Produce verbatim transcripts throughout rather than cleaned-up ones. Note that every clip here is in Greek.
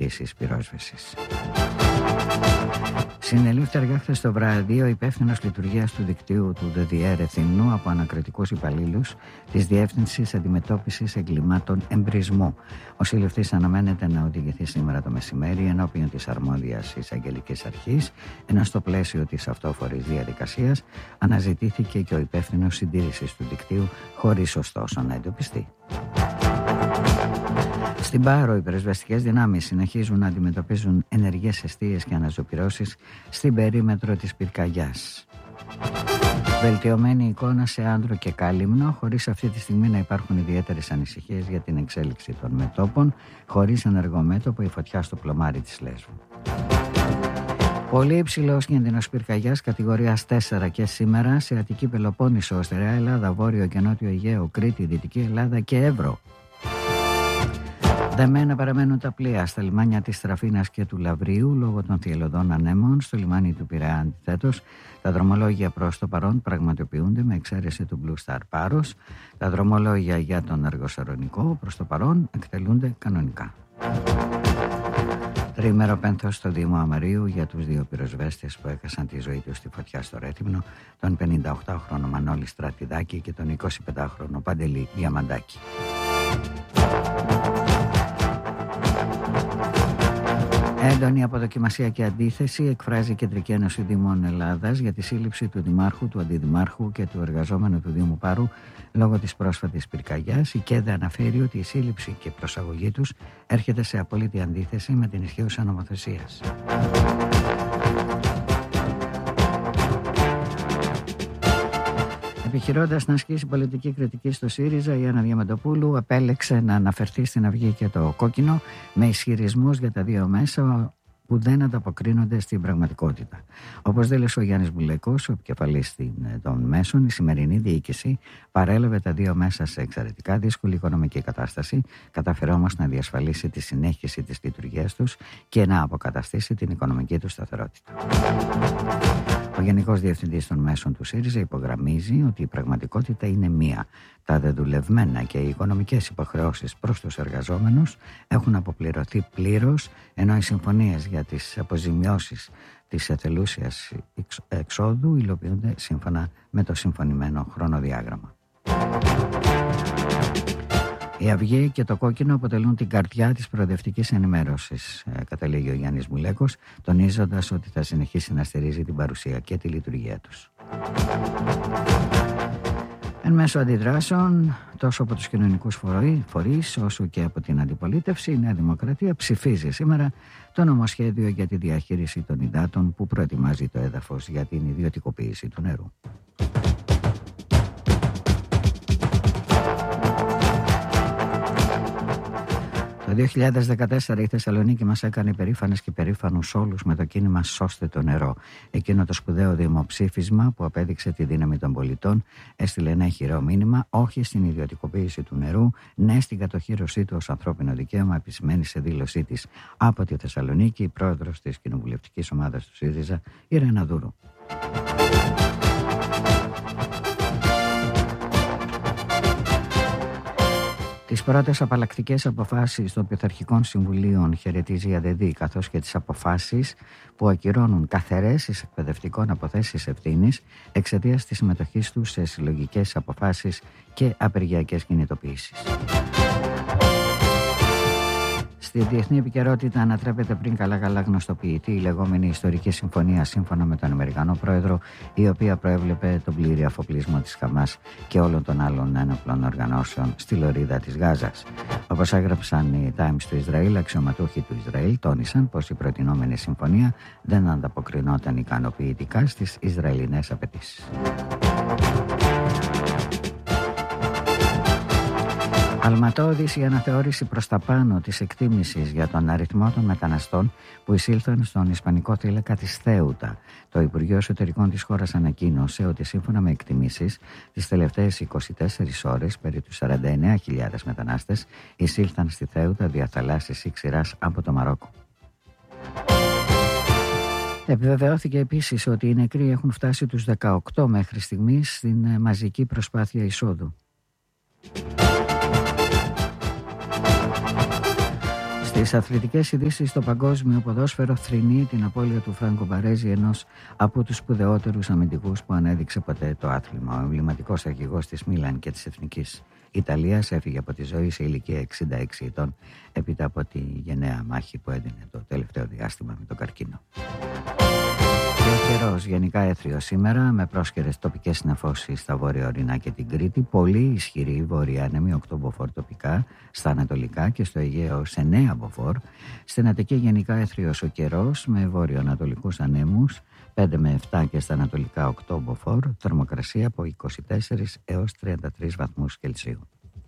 επιχείρησης πυρόσβεσης. Συνελήφθη αργά χθες το βράδυ ο υπεύθυνος λειτουργίας του δικτύου του ΔΔΕ Ρεθυμνού από ανακριτικούς υπαλλήλους της Διεύθυνσης Αντιμετώπισης Εγκλημάτων Εμπρισμού. Ο σύλληφτης αναμένεται να οδηγηθεί σήμερα το μεσημέρι ενώπιον της αρμόδιας εισαγγελικής αρχής, ενώ στο πλαίσιο της αυτόφορης διαδικασίας αναζητήθηκε και ο υπεύθυνος συντήρησης του δικτύου, χωρίς ωστόσο να εντοπιστεί. Στην Πάρο, οι πυροσβεστικές δυνάμεις συνεχίζουν να αντιμετωπίζουν ενεργές εστίες και αναζωπυρώσεις στην περίμετρο της πυρκαγιάς. Βελτιωμένη εικόνα σε Άνδρο και Κάλυμνο, χωρίς αυτή τη στιγμή να υπάρχουν ιδιαίτερες ανησυχίες για την εξέλιξη των μετώπων, χωρίς ενεργό μέτωπο η φωτιά στο πλωμάρι της Λέσβου. Πολύ υψηλός κίνδυνος πυρκαγιάς κατηγορίας τέσσερα και σήμερα σε Αττική Πελοπόννησο, Στερεά Ελλάδα, Βόρειο και Νότιο Αιγαίο, Κρήτη, Δυτική Ελλάδα και Εύρο. Δεμένα παραμένουν τα πλοία στα λιμάνια της Τραφίνας και του Λαβρίου λόγω των θυελλωδών ανέμων. Στο λιμάνι του Πειραιά, αντιθέτως, τα δρομολόγια προς το παρόν πραγματοποιούνται με εξαίρεση του Blue Star Πάρος. Τα δρομολόγια για τον Αργοσαρονικό προς το παρόν εκτελούνται κανονικά. Τριήμερο πένθος στο Δήμο Αμαρίου για τους δύο πυροσβέστες που έχασαν τη ζωή τους στη φωτιά στο Ρέθυμνο, τον πενηνταοκτάχρονο Μανώλη Στρατιδάκη και τον εικοσιπεντάχρονο Παντελή Διαμαντάκη. Έντονη αποδοκιμασία και αντίθεση εκφράζει η Κεντρική Ένωση Δήμων Ελλάδας για τη σύλληψη του Δημάρχου, του Αντιδημάρχου και του εργαζόμενου του Δήμου Πάρου λόγω της πρόσφατης πυρκαγιάς. Η ΚΕΔ αναφέρει ότι η σύλληψη και προσαγωγή τους έρχεται σε απόλυτη αντίθεση με την ισχύουσα νομοθεσία. Επιχειρώντας να ασκήσει πολιτική κριτική στο ΣΥΡΙΖΑ, η Άννα Διαμαντοπούλου επέλεξε να αναφερθεί στην Αυγή και το Κόκκινο με ισχυρισμούς για τα δύο μέσα που δεν ανταποκρίνονται στην πραγματικότητα. Όπως δήλωσε ο Γιάννης Μπουλεκός, ο επικεφαλής των μέσων, η σημερινή διοίκηση παρέλαβε τα δύο μέσα σε εξαιρετικά δύσκολη οικονομική κατάσταση, κατάφερε όμως να διασφαλίσει τη συνέχιση της λειτουργίας τους και να αποκαταστήσει την οικονομική τους σταθερότητα. Ο Γενικός Διευθυντής των Μέσων του ΣΥΡΙΖΑ υπογραμμίζει ότι η πραγματικότητα είναι μία. Τα δεδουλευμένα και οι οικονομικές υποχρεώσεις προς τους εργαζόμενους έχουν αποπληρωθεί πλήρως, ενώ οι συμφωνίες για τις αποζημιώσεις της εθελούσιας εξόδου υλοποιούνται σύμφωνα με το συμφωνημένο χρονοδιάγραμμα. Η Αυγή και το Κόκκινο αποτελούν την καρδιά της προοδευτικής ενημέρωσης, καταλήγει ο Γιάννης Μουλέκος, τονίζοντας ότι θα συνεχίσει να στηρίζει την παρουσία και τη λειτουργία τους. Εν μέσω αντιδράσεων, τόσο από τους κοινωνικούς φορείς όσο και από την αντιπολίτευση, η Νέα Δημοκρατία ψηφίζει σήμερα το νομοσχέδιο για τη διαχείριση των υδάτων που προετοιμάζει το έδαφος για την ιδιωτικοποίηση του νερού. Το δύο χιλιάδες δεκατέσσερα η Θεσσαλονίκη μας έκανε περήφανες και περήφανους όλους με το κίνημα «Σώστε το νερό». Εκείνο το σπουδαίο δημοψήφισμα που απέδειξε τη δύναμη των πολιτών έστειλε ένα ηχηρό μήνυμα όχι στην ιδιωτικοποίηση του νερού, ναι στην κατοχύρωσή του ως ανθρώπινο δικαίωμα, επισημαίνει σε δήλωσή της από τη Θεσσαλονίκη η πρόεδρος της κοινοβουλευτικής ομάδας του ΣΥΡΙΖΑ, η Ρένα Δούρου. Τις πρώτες απαλλακτικές αποφάσεις των πειθαρχικών συμβουλίων χαιρετίζει η ΑΔΕΔΗ, καθώς και τις αποφάσεις που ακυρώνουν καθαρές εκπαιδευτικών αποθέσεις ευθύνης εξαιτίας της συμμετοχής τους σε συλλογικές αποφάσεις και απεργιακές κινητοποιήσεις. Στη διεθνή επικαιρότητα ανατρέπεται πριν καλά-καλά γνωστοποιητή η λεγόμενη ιστορική συμφωνία σύμφωνα με τον Αμερικανό πρόεδρο, η οποία προέβλεπε τον πλήρη αφοπλισμό της Χαμάς και όλων των άλλων ένοπλων οργανώσεων στη λωρίδα της Γάζας. Όπως έγραψαν οι Times του Ισραήλ, αξιωματούχοι του Ισραήλ τόνισαν πως η προτινόμενη συμφωνία δεν ανταποκρινόταν ικανοποιητικά στις Ισραηλινές απαιτήσεις. Αλματώδης η αναθεώρηση προς τα πάνω της εκτίμησης για τον αριθμό των μεταναστών που εισήλθαν στον ισπανικό θύλακα της Θέουτα. Το Υπουργείο Εσωτερικών της χώρας ανακοίνωσε ότι σύμφωνα με εκτιμήσεις τις τελευταίες είκοσι τέσσερις ώρες περίπου σαράντα εννέα χιλιάδες μετανάστες εισήλθαν στη Θέουτα δια θαλάσσης ή ξηράς από το Μαρόκο. Επιβεβαιώθηκε επίσης ότι οι νεκροί έχουν φτάσει τους δεκαοκτώ μέχρι στιγμής στην μαζική προσπάθεια Στις αθλητικές ειδήσεις, στο παγκόσμιο ποδόσφαιρο θρηνεί την απώλεια του Φράνκο Μπαρέζη, ενός από τους σπουδαιότερους αμυντικούς που ανέδειξε ποτέ το άθλημα. Ο εμβληματικός αρχηγός της Μίλαν και της Εθνικής Ιταλίας έφυγε από τη ζωή σε ηλικία εξήντα έξι ετών έπειτα από τη γενναία μάχη που έδινε το τελευταίο διάστημα με τον καρκίνο. Και ο καιρός γενικά έθριος σήμερα, με πρόσκαιρες τοπικές συννεφώσεις στα βόρεια-ορεινά και την Κρήτη, πολύ ισχυρή βόρεια άνεμη, οκτώ μποφόρ τοπικά, στα ανατολικά και στο Αιγαίο σε εννέα μποφόρ. Στην Αττική γενικά έθριος ο καιρός, με βόρειο-ανατολικούς ανέμους, πέντε με επτά και στα ανατολικά οκτώ μποφόρ, θερμοκρασία από είκοσι τέσσερις έως τριάντα τρεις βαθμούς Κελσίου.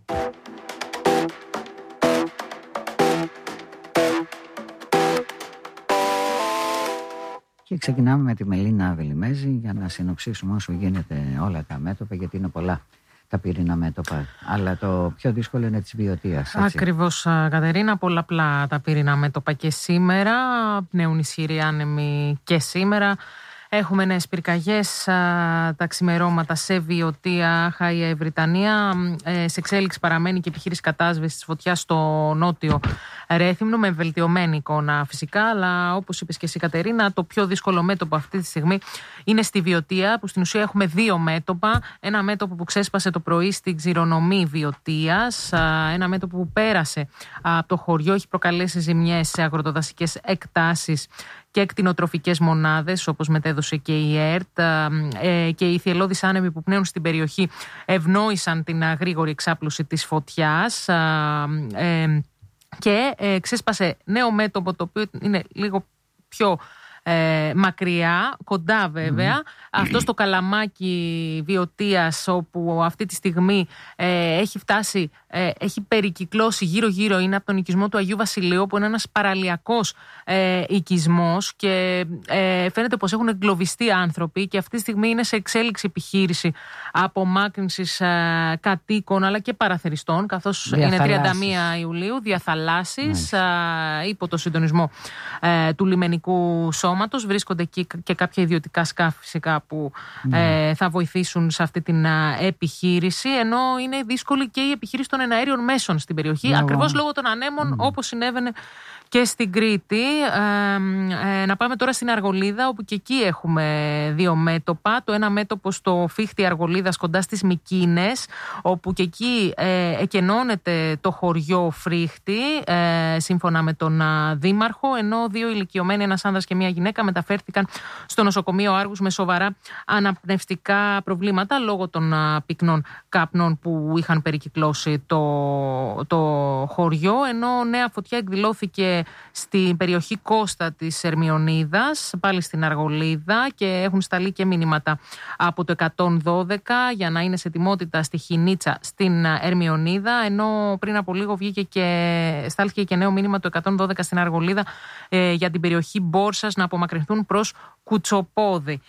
Και ξεκινάμε με τη Μελίνα Βελιμέζη για να συνοψίσουμε όσο γίνεται όλα τα μέτωπα, γιατί είναι πολλά τα πυρήνα μέτωπα. Αλλά το πιο δύσκολο είναι της βιωτείας. Ακριβώς, Κατερίνα, πολλαπλά τα πυρήνα μέτωπα και σήμερα. Πνέουν ισχυροί άνεμοι και σήμερα. Έχουμε νέες πυρκαγιές τα ξημερώματα σε Βιωτία, Χάια, Ευρυτανία. Ε, σε εξέλιξη παραμένει και επιχείρηση κατάσβεσης της φωτιάς στο νότιο Ρέθυμνο, με βελτιωμένη εικόνα φυσικά. Αλλά όπως είπες και εσύ, Κατερίνα, το πιο δύσκολο μέτωπο αυτή τη στιγμή είναι στη Βιωτία, που στην ουσία έχουμε δύο μέτωπα. Ένα μέτωπο που ξέσπασε το πρωί στην Ξηρονομή Βιωτίας. Ένα μέτωπο που πέρασε από το χωριό, έχει προκαλέσει ζημιές σε αγροτοδασικές εκτάσεις και κτηνοτροφικές μονάδες, όπως μετέδωσε και η ΕΡΤ, ε, και οι θυελλώδεις άνεμοι που πνέουν στην περιοχή ευνόησαν την γρήγορη εξάπλωση της φωτιάς, ε, και ε, ξέσπασε νέο μέτωπο, το οποίο είναι λίγο πιο Ε, μακριά, κοντά βέβαια, mm. αυτό στο Καλαμάκι Βιωτίας, όπου αυτή τη στιγμή ε, έχει φτάσει, ε, έχει περικυκλώσει γύρω-γύρω, είναι από τον οικισμό του Αγίου Βασιλείου, που είναι ένας παραλιακός ε, οικισμός, και ε, φαίνεται πως έχουν εγκλωβιστεί άνθρωποι, και αυτή τη στιγμή είναι σε εξέλιξη επιχείρηση απομάκρυνσης ε, κατοίκων αλλά και παραθεριστών, καθώς είναι τριάντα μία Ιουλίου, διαθαλάσσεις ε, υπό το συντονισμό ε, του λιμενικού σώματος. Βρίσκονται εκεί και κάποια ιδιωτικά σκάφη φυσικά που mm. ε, θα βοηθήσουν σε αυτή την α, επιχείρηση, ενώ είναι δύσκολη και η επιχείρηση των εναέριων μέσων στην περιοχή, yeah. ακριβώς λόγω των ανέμων, mm. όπως συνέβαινε και στην Κρήτη. Ε, ε, να πάμε τώρα στην Αργολίδα, όπου και εκεί έχουμε δύο μέτωπα. Το ένα μέτωπο στο Φίχτη Αργολίδας, κοντά στις Μικίνες, όπου και εκεί ε, εκενώνεται το χωριό Φρίχτη, ε, σύμφωνα με τον α, Δήμαρχο, ενώ δύο ηλικιωμένοι, ένας άνδρας και μια γυναίκα, μεταφέρθηκαν στο νοσοκομείο Άργους με σοβαρά αναπνευστικά προβλήματα λόγω των α, πυκνών καπνών που είχαν περικυκλώσει το, το χωριό, ενώ νέα φωτιά εκδηλώθηκε στην περιοχή Κώστα της Ερμιονίδας, πάλι στην Αργολίδα, και έχουν σταλεί και μηνύματα από το εκατόν δώδεκα για να είναι σε ετοιμότητα στη Χινίτσα στην Ερμιονίδα, ενώ πριν από λίγο βγήκε και στάλθηκε και νέο μήνυμα το εκατόν δώδεκα στην Αργολίδα ε, για την περιοχή Μπόρσας να απομακρυνθούν προς Κουτσοπόδι.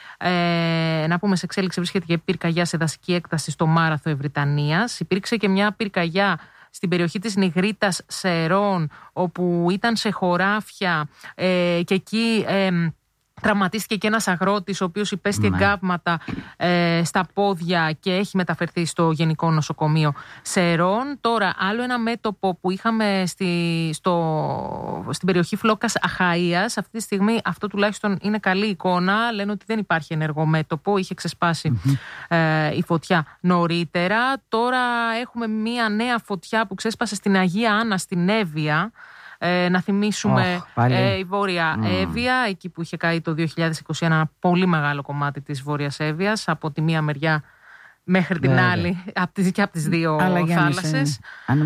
Ε, να πούμε, σε εξέλιξη βρίσκεται και πυρκαγιά σε δασική έκταση στο Μάραθο Ευρυτανίας. Υπήρξε και μια πυρκαγιά στην περιοχή της Νιγρίτας Σερών, όπου ήταν σε χωράφια ε, και εκεί ε, τραυματίστηκε και ένας αγρότης, ο οποίος υπέστη εγκάβματα ε, στα πόδια και έχει μεταφερθεί στο Γενικό Νοσοκομείο Σερών. Τώρα, άλλο ένα μέτωπο που είχαμε στη, στο, στην περιοχή Φλόκας Αχαΐας. Αυτή τη στιγμή αυτό τουλάχιστον είναι καλή εικόνα. Λένε ότι δεν υπάρχει ενεργό μέτωπο. Είχε ξεσπάσει mm-hmm. ε, η φωτιά νωρίτερα. Τώρα έχουμε μία νέα φωτιά που ξέσπασε στην Αγία Άννα, στην Εύβοια. Ε, να θυμίσουμε oh, ε, η Βόρεια mm. Εύβοια, εκεί που είχε καεί το δύο χιλιάδες είκοσι ένα ένα πολύ μεγάλο κομμάτι της Βόρειας Εύβοιας, από τη μία μεριά μέχρι την Βέβαια. άλλη, από τις, και από τις δύο θάλασσες.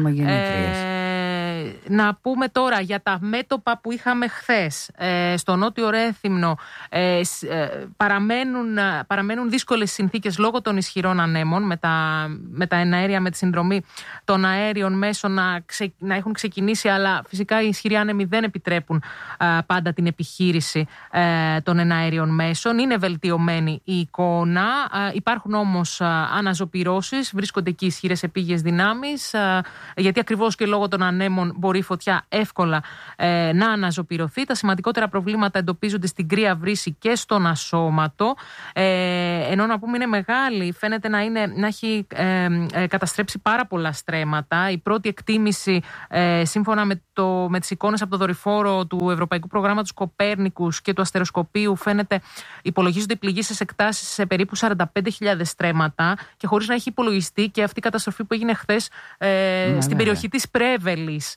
Ε, να πούμε τώρα για τα μέτωπα που είχαμε χθες. Ε, στο νότιο Ρέθυμνο ε, ε, παραμένουν, παραμένουν δύσκολες συνθήκες λόγω των ισχυρών ανέμων, με τα, με τα εναέρια, με τη συνδρομή των αέριων μέσων να, ξε, να έχουν ξεκινήσει, αλλά φυσικά οι ισχυροί άνεμοι δεν επιτρέπουν α, πάντα την επιχείρηση α, των εναέριων μέσων. Είναι βελτιωμένη η εικόνα. Α, υπάρχουν όμως α, αναζωπυρώσεις, βρίσκονται εκεί ισχυρές επίγειες δυνάμεις, α, γιατί ακριβώς και λόγω των ανέμων μπορεί μπορεί η φωτιά εύκολα ε, να αναζωπυρωθεί. Τα σημαντικότερα προβλήματα εντοπίζονται στην Κρύα Βρύση και στον Ασώματο. Ε, ενώ να πούμε είναι μεγάλη, φαίνεται να, είναι, να έχει ε, ε, καταστρέψει πάρα πολλά στρέμματα. Η πρώτη εκτίμηση, ε, σύμφωνα με, το, με τις εικόνες από το δορυφόρο του Ευρωπαϊκού Προγράμματος Κοπέρνικους και του αστεροσκοπίου, φαίνεται, υπολογίζονται οι πληγήσεις εκτάσεις σε περίπου σαράντα πέντε χιλιάδες στρέμματα, και χωρίς να έχει υπολογιστεί και αυτή η καταστροφή που έγινε χθες ε, ναι, στην βέβαια. περιοχή της Πρέβελης.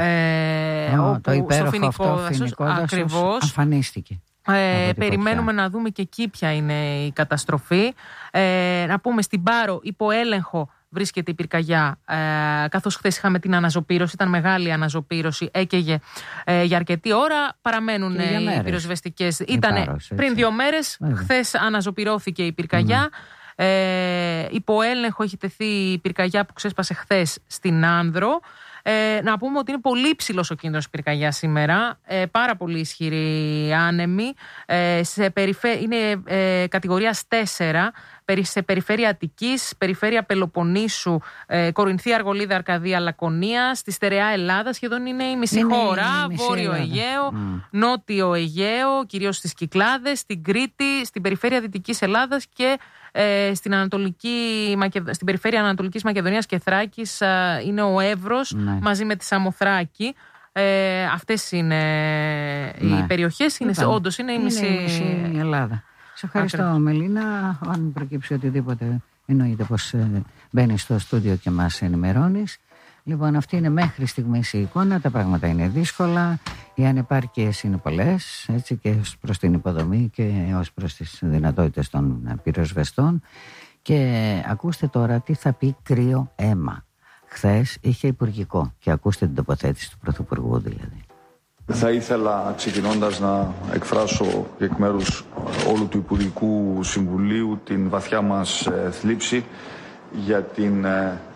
Ε, oh, όπου το υπέροχο στο φοινικό, αυτό φοινικό ακριβώς εμφανίστηκε. Ε, περιμένουμε να δούμε και εκεί ποια είναι η καταστροφή. Ε, να πούμε στην Πάρο υπό έλεγχο βρίσκεται η πυρκαγιά, ε, καθώς χθες είχαμε την αναζωπήρωση, ήταν μεγάλη αναζωπήρωση, έκαιγε ε, για αρκετή ώρα, παραμένουν ε, οι πυροσβεστικές. Ήτανε πριν δύο μέρες, χθες αναζωπυρώθηκε η πυρκαγιά. Mm. Ε, υπό έλεγχο έχει τεθεί η πυρκαγιά που ξέσπασε χθες στην Άνδρο. Ε, να πούμε ότι είναι πολύ ψηλός ο κίνδυνος πυρκαγιάς σήμερα, ε, πάρα πολύ ισχυρή άνεμη, ε, σε περιφέ... είναι ε, κατηγορίας τέσσερα, σε περιφέρεια Αττικής, περιφέρεια Πελοποννήσου, ε, Κορινθία, Αργολίδα, Αρκαδία, Λακωνία, στη στερεά Ελλάδα σχεδόν είναι η μισή είναι χώρα, η μισή Βόρειο Ελλάδα. Αιγαίο, mm. Νότιο Αιγαίο, κυρίως στις Κυκλάδες, στην Κρήτη, στην περιφέρεια Δυτικής Ελλάδας και ε, στην, Ανατολική, στην περιφέρεια Ανατολικής Μακεδονίας και Θράκης ε, είναι ο Εύρος, ναι. μαζί με τη Σαμοθράκη. Ε, αυτές είναι ναι. οι περιοχές, είναι, όντως είναι η μισή, είναι η μισή Ελλάδα. Σε ευχαριστώ, Άκρη. Μελίνα. Αν προκύψει οτιδήποτε, εννοείται πως ε, μπαίνεις στο στούντιο και μας ενημερώνεις. Λοιπόν, αυτή είναι μέχρι στιγμής η εικόνα. Τα πράγματα είναι δύσκολα. Οι ανεπάρκειες είναι πολλές, έτσι, και ως προς την υποδομή και ως προς τις δυνατότητες των πυροσβεστών. Και ακούστε τώρα τι θα πει κρύο αίμα. Χθες είχε υπουργικό και ακούστε την τοποθέτηση του Πρωθυπουργού δηλαδή. Θα ήθελα ξεκινώντας να εκφράσω εκ μέρους όλου του Υπουργικού Συμβουλίου την βαθιά μας θλίψη για την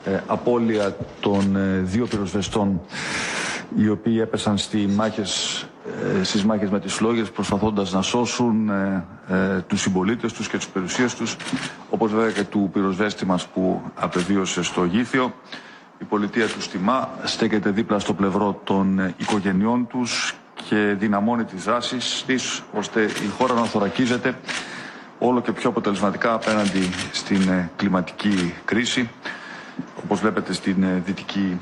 απώλεια των δύο πυροσβεστών οι οποίοι έπεσαν στις μάχες, στις μάχες με τις φλόγες προσπαθώντας να σώσουν τους συμπολίτες τους και τις περιουσίες τους, όπως βέβαια και του πυροσβέστη μας που απεβίωσε στο Γήθιο. Η πολιτεία του τιμά, στέκεται δίπλα στο πλευρό των οικογενειών τους και δυναμώνει τις δράσεις της, ώστε η χώρα να θωρακίζεται όλο και πιο αποτελεσματικά απέναντι στην κλιματική κρίση. Όπως βλέπετε, στην Δυτική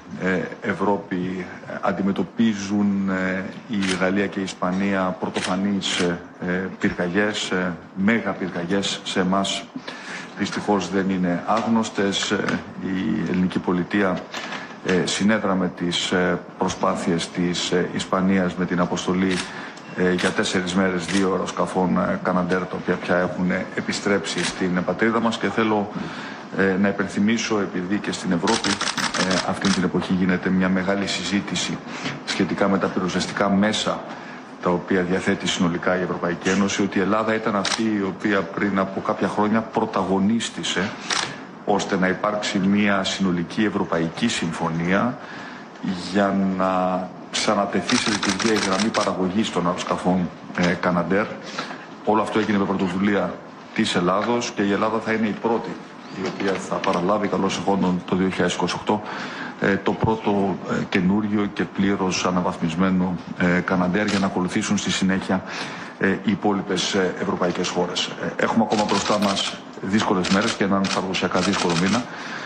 Ευρώπη αντιμετωπίζουν η Γαλλία και η Ισπανία πρωτοφανείς πυρκαγιές, μέγα πυρκαγιές. Σε εμάς δυστυχώς δεν είναι άγνωστες. Η ελληνική πολιτεία συνέδραμε τις προσπάθειες της Ισπανίας με την αποστολή για τέσσερις μέρες δύο αεροσκαφών Καναντέρ, τα οποία πια έχουν επιστρέψει στην πατρίδα μας, και θέλω να υπενθυμίσω, επειδή και στην Ευρώπη αυτή την εποχή γίνεται μια μεγάλη συζήτηση σχετικά με τα πυροσβεστικά μέσα τα οποία διαθέτει συνολικά η Ευρωπαϊκή Ένωση, ότι η Ελλάδα ήταν αυτή η οποία πριν από κάποια χρόνια πρωταγωνίστησε ώστε να υπάρξει μια συνολική ευρωπαϊκή συμφωνία για να ξανατεθεί σε λειτουργία η γραμμή παραγωγής των αεροσκαφών ε, Καναντέρ. Όλο αυτό έγινε με πρωτοβουλία της Ελλάδος και η Ελλάδα θα είναι η πρώτη η οποία θα παραλάβει καλώς εχόντων το δύο χιλιάδες είκοσι οκτώ ε, το πρώτο ε, καινούριο και πλήρως αναβαθμισμένο ε, Καναντέρ, για να ακολουθήσουν στη συνέχεια ε, οι υπόλοιπες ε, ευρωπαϊκές χώρες. Ε, έχουμε ακόμα μπροστά μας δύσκολες μέρες και έναν παραδοσιακά δύσκολο μήνα.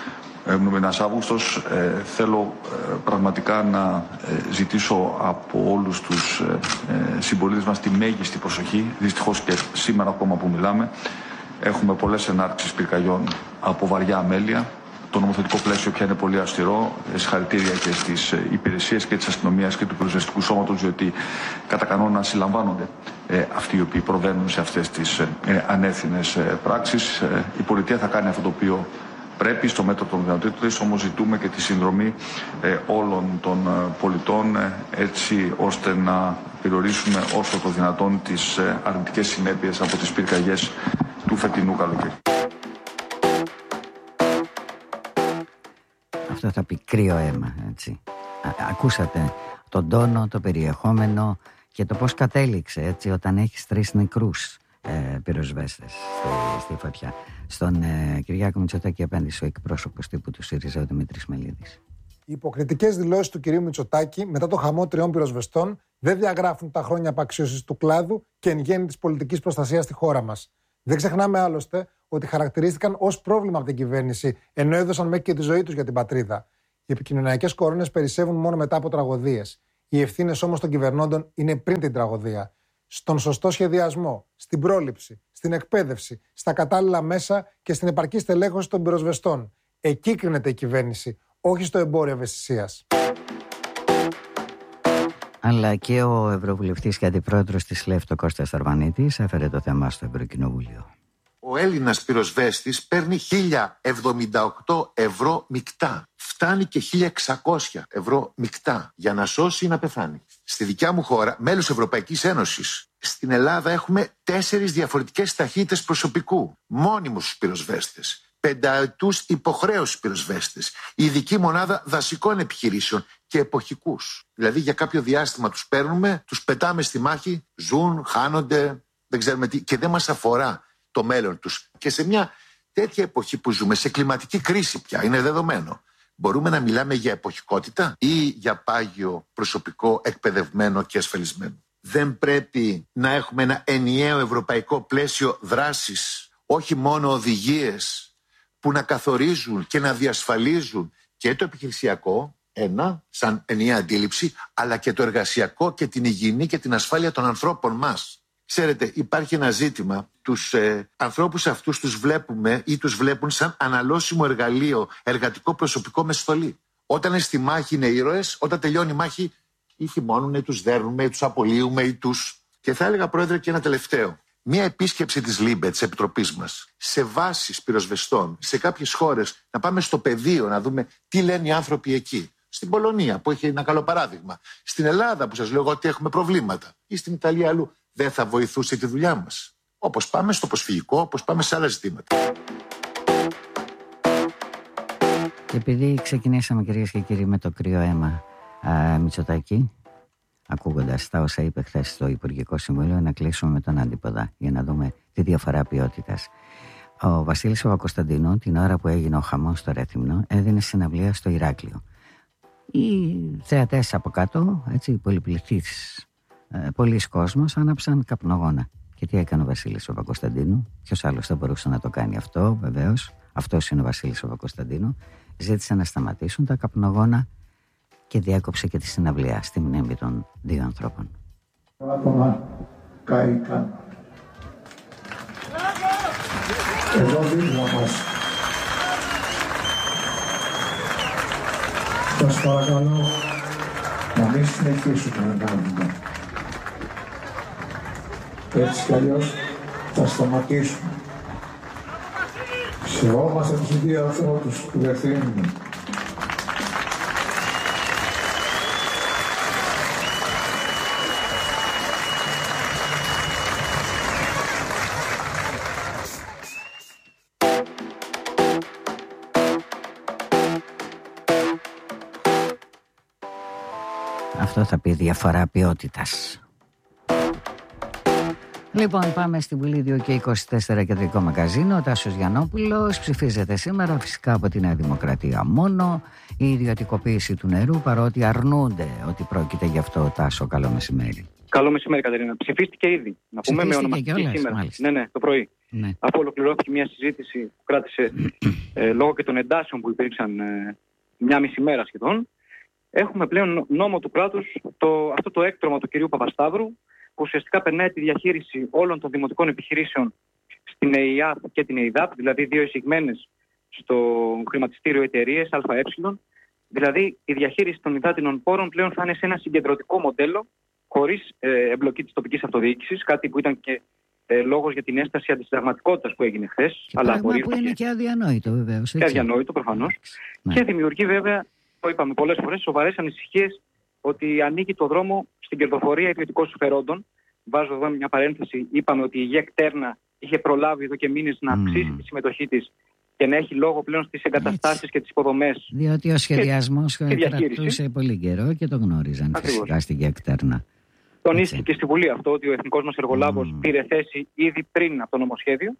Μήνας Αύγουστος. Ε, θέλω ε, πραγματικά να ε, ζητήσω από όλους τους ε, συμπολίτες μας τη μέγιστη προσοχή. Δυστυχώς και σήμερα ακόμα που μιλάμε έχουμε πολλές ενάρξεις πυρκαγιών από βαριά αμέλεια. Το νομοθετικό πλαίσιο πια είναι πολύ αυστηρό. Συγχαρητήρια και στις υπηρεσίες και της αστυνομίας και του πυροσβεστικού σώματος, διότι κατά κανόνα συλλαμβάνονται ε, αυτοί οι οποίοι προβαίνουν σε αυτές τις ε, ανεύθυνες ε, πράξεις. Ε, η πολιτεία θα κάνει αυτό το οποίο πρέπει στο μέτρο των δυνατοτήτων της, όμως ζητούμε και τη συνδρομή ε, όλων των ε, πολιτών ε, έτσι ώστε να περιορίσουμε όσο το δυνατόν τις ε, αρνητικές συνέπειες από τις πυρκαγιές του φετινού καλοκαίρι. Αυτό θα πει κρύο αίμα, έτσι. Α, ακούσατε τον τόνο, το περιεχόμενο και το πώς κατέληξε, έτσι, όταν έχεις τρεις νεκρούς ε, πυροσβέστες στη, στη φωτιά. Στον ε, Κυριάκο Μητσοτάκη απέντησε ο εκπρόσωπος τύπου του ΣΥΡΙΖΑ, ο Δημήτρης Μελίδης. Οι υποκριτικές δηλώσεις του κυρίου Μητσοτάκη μετά το χαμό τριών πυροσβεστών δεν διαγράφουν τα χρόνια απαξίωσης του κλάδου και εν γέννη της πολιτικής προστασίας στη χώρα μας. Δεν ξεχνάμε άλλωστε ότι χαρακτηρίστηκαν ως πρόβλημα από την κυβέρνηση, ενώ έδωσαν μέχρι και τη ζωή τους για την πατρίδα. Οι επικοινωνιακές κορώνες περισσεύουν μόνο μετά από τραγωδίες. Οι ευθύνες όμως των κυβερνώντων είναι πριν την τραγωδία. Στον σωστό σχεδιασμό, στην πρόληψη, στην εκπαίδευση, στα κατάλληλα μέσα και στην επαρκή στελέχωση των πυροσβεστών. Εκεί κρίνεται η κυβέρνηση, όχι στο εμπόριο ευαισθησίας. Αλλά και ο Ευρωβουλευτής και Αντιπρόεδρος της ΛΕΦΤ, ο Κώστας Αρβανίτης, έφερε το θέμα στο Ευρωκοινοβούλιο. Ο Έλληνας πυροσβέστης παίρνει χίλια εβδομήντα οκτώ ευρώ μεικτά. Φτάνει και χίλια εξακόσια ευρώ μεικτά για να σώσει ή να πεθάνει. Στη δικιά μου χώρα, μέλος Ευρωπαϊκής Ένωσης, στην Ελλάδα έχουμε τέσσερις διαφορετικές ταχύτητες προσωπικού. Μόνιμους πυροσβέστες, πενταετούς υποχρέωσης πυροσβέστες, ειδική μονάδα δασικών επιχειρήσεων και εποχικούς. Δηλαδή για κάποιο διάστημα τους παίρνουμε, τους πετάμε στη μάχη, ζουν, χάνονται, δεν ξέρουμε τι, και δεν μας αφορά το μέλλον τους. Και σε μια τέτοια εποχή που ζούμε, σε κλιματική κρίση πια, είναι δεδομένο. Μπορούμε να μιλάμε για εποχικότητα ή για πάγιο προσωπικό εκπαιδευμένο και ασφαλισμένο. Δεν πρέπει να έχουμε ένα ενιαίο ευρωπαϊκό πλαίσιο δράσης, όχι μόνο οδηγίες που να καθορίζουν και να διασφαλίζουν και το επιχειρησιακό, ένα, σαν ενιαία αντίληψη, αλλά και το εργασιακό και την υγιεινή και την ασφάλεια των ανθρώπων μας. Ξέρετε, υπάρχει ένα ζήτημα. Τους ε, ανθρώπους αυτούς τους βλέπουμε ή τους βλέπουν σαν αναλώσιμο εργαλείο, εργατικό προσωπικό με στολή. Όταν είναι στη μάχη είναι ήρωες, όταν τελειώνει η μάχη ή χυμώνουν ή τους δέρνουμε ή τους απολύουμε ή τους... Και θα έλεγα, Πρόεδρε, και ένα τελευταίο. Μία επίσκεψη της ΛΥΜΠΕ, της Επιτροπής μας, σε βάσεις πυροσβεστών, σε κάποιες χώρες, να πάμε στο πεδίο, να δούμε τι λένε οι άνθρωποι εκεί. Στην Πολωνία, που έχει ένα καλό παράδειγμα. Στην Ελλάδα, που σας λέω ότι έχουμε προβλήματα. Ή στην Ιταλία αλλού. Δεν θα βοηθούσε τη δουλειά μας. Όπως πάμε στο προσφυγικό, όπως πάμε σε άλλα ζητήματα. Και επειδή ξεκινήσαμε, κυρίες και κύριοι, με το κρύο αίμα α, Μητσοτάκη, ακούγοντας τα όσα είπε χθες στο Υπουργικό Συμβούλιο, να κλείσουμε με τον Αντίποδα για να δούμε τη διαφορά ποιότητας. Ο Βασίλης Παπακοσταντίνου, την ώρα που έγινε ο χαμός στο Ρέθυμνο, έδινε συναυλία στο Ηράκλειο. Οι θεατές από κάτω, έτσι, πολυπληθείς, ε, πολλοί κόσμος, άναψαν καπνογόνα. Και τι έκανε ο Βασίλης Παπακοσταντίνου? Ποιος άλλος θα μπορούσε να το κάνει αυτό? Βεβαίως, αυτός είναι ο Βασίλης Παπακοσταντίνου. Ζήτησε να σταματήσουν τα καπνογόνα και διάκοψε και τη συναυλία στη μνήμη των δύο ανθρώπων. Άτομα κάηκαν. Εδώ δίπλα μας. Σας παρακαλώ να μην συνεχίσουμε να κάνουμε. Έτσι κι αλλιώς θα σταματήσουμε. Σεβόμαστε τους δύο ανθρώπους που δεχθήνουμε. Αυτό θα πει διαφορά ποιότητας. Λοιπόν, πάμε στην Βουλή δύο και είκοσι τέσσερα κεντρικό μαγαζίνο. Ο Τάσος Γιαννόπουλος ψηφίζεται σήμερα φυσικά από τη Νέα Δημοκρατία μόνο. Η ιδιωτικοποίηση του νερού, παρότι αρνούνται ότι πρόκειται γι' αυτό. Τάσο, καλό μεσημέρι. Καλό μεσημέρι, Κατερίνα. Ψηφίστηκε ήδη. Να πούμε με ονομαστική σήμερα. Μάλιστα. Ναι, ναι, το πρωί. Ναι. Αφού ολοκληρώθηκε μια συζήτηση που κράτησε ε, λόγω και των εντάσεων που υπήρξαν ε, μια μισή μέρα σχεδόν. Έχουμε πλέον νόμο του κράτους, το, αυτό το έκτρωμα του κυρίου Παπασταύρου, που ουσιαστικά περνάει τη διαχείριση όλων των δημοτικών επιχειρήσεων στην ΕΙΑΠ και την ΕΙΔΑΠ, δηλαδή δύο εισηγμένες στο χρηματιστήριο εταιρείες ΑΕ. Δηλαδή η διαχείριση των υδάτινων πόρων πλέον θα είναι σε ένα συγκεντρωτικό μοντέλο, χωρίς ε, εμπλοκή της τοπικής αυτοδιοίκησης, κάτι που ήταν και ε, λόγος για την έσταση αντισυνταγματικότητας που έγινε χθες. Αλλά που είναι και αδιανόητο βεβαίως. Και αδιανόητο προφανώς. Ναι. Και δημιουργεί βέβαια, το είπαμε πολλές φορές, σοβαρές ανησυχίες ότι ανοίγει το δρόμο στην κερδοφορία ιδιωτικών συμφερόντων. Βάζω εδώ μια παρένθεση. Είπαμε ότι η ΓΕΚ Τέρνα είχε προλάβει εδώ και μήνες να αυξήσει mm. τη συμμετοχή της και να έχει λόγο πλέον στις εγκαταστάσεις και τις υποδομές. Διότι ο σχεδιασμός κρατούσε πολύ καιρό και το γνώριζαν φυσικά στην ΓΕΚ Τέρνα. Τονίστηκε και στη Βουλή αυτό ότι ο εθνικός μας εργολάβος mm. πήρε θέση ήδη πριν από το νομοσχέδιο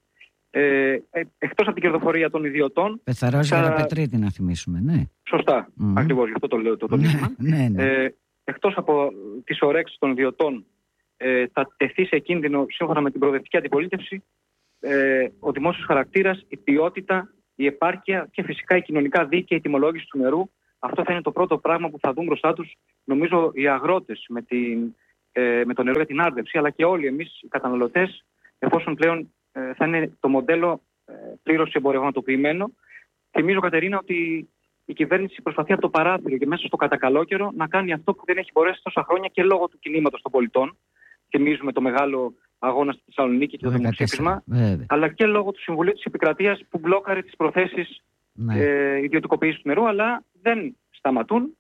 Ε, ε, εκτός από την κερδοφορία των ιδιωτών. Πεθαρός θα... Γεραπετρίτη, να θυμίσουμε, ναι. Σωστά, mm-hmm. ακριβώς, γι' αυτό το λέω το τονίσμα. Ναι, ναι, ναι. Ε, εκτός από τις ορέξεις των ιδιωτών, ε, θα τεθεί σε κίνδυνο, σύμφωνα με την προοδευτική αντιπολίτευση, ε, ο δημόσιος χαρακτήρας, η ποιότητα, η επάρκεια και φυσικά η κοινωνικά δίκαιη τιμολόγηση του νερού. Αυτό θα είναι το πρώτο πράγμα που θα δουν μπροστά τους, νομίζω, οι αγρότες με, την, ε, με το νερό για την άρδευση, αλλά και όλοι εμείς οι καταναλωτές, εφόσον πλέον ε, θα είναι το μοντέλο ε, πλήρως εμπορευματοποιημένο. Θυμίζω, Κατερίνα, ότι η κυβέρνηση προσπαθεί από το παράθυρο και μέσα στο κατακαλόκαιρο να κάνει αυτό που δεν έχει μπορέσει τόσα χρόνια και λόγω του κινήματος των πολιτών. Θυμίζουμε το μεγάλο αγώνα στη Θεσσαλονίκη και το δημοψήφισμα, αλλά και λόγω του Συμβουλίου της Επικρατείας που μπλόκαρε τις προθέσεις ναι. ε, ιδιωτικοποίησης του νερού, αλλά δεν σταματούν.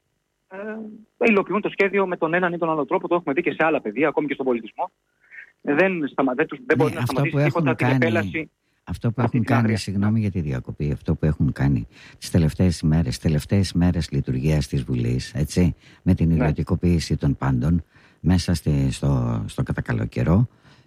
Ε, υλοποιούν το σχέδιο με τον έναν ή τον άλλο τρόπο. Το έχουμε δει και σε άλλα πεδία, ακόμη και στον πολιτισμό. Ε, δεν, σταμα, δεν, τους, δεν ναι, μπορεί να σταματήσει τίποτα την επέλαση. Αυτό που έχουν κάνει, συγγνώμη για τη διακοπή, αυτό που έχουν κάνει τις τελευταίες ημέρες, τις τελευταίες μέρες λειτουργίας της Βουλής, έτσι, με την ιδιωτικοποίηση ναι. των πάντων μέσα στη, στο, στο κατακαλό καιρό,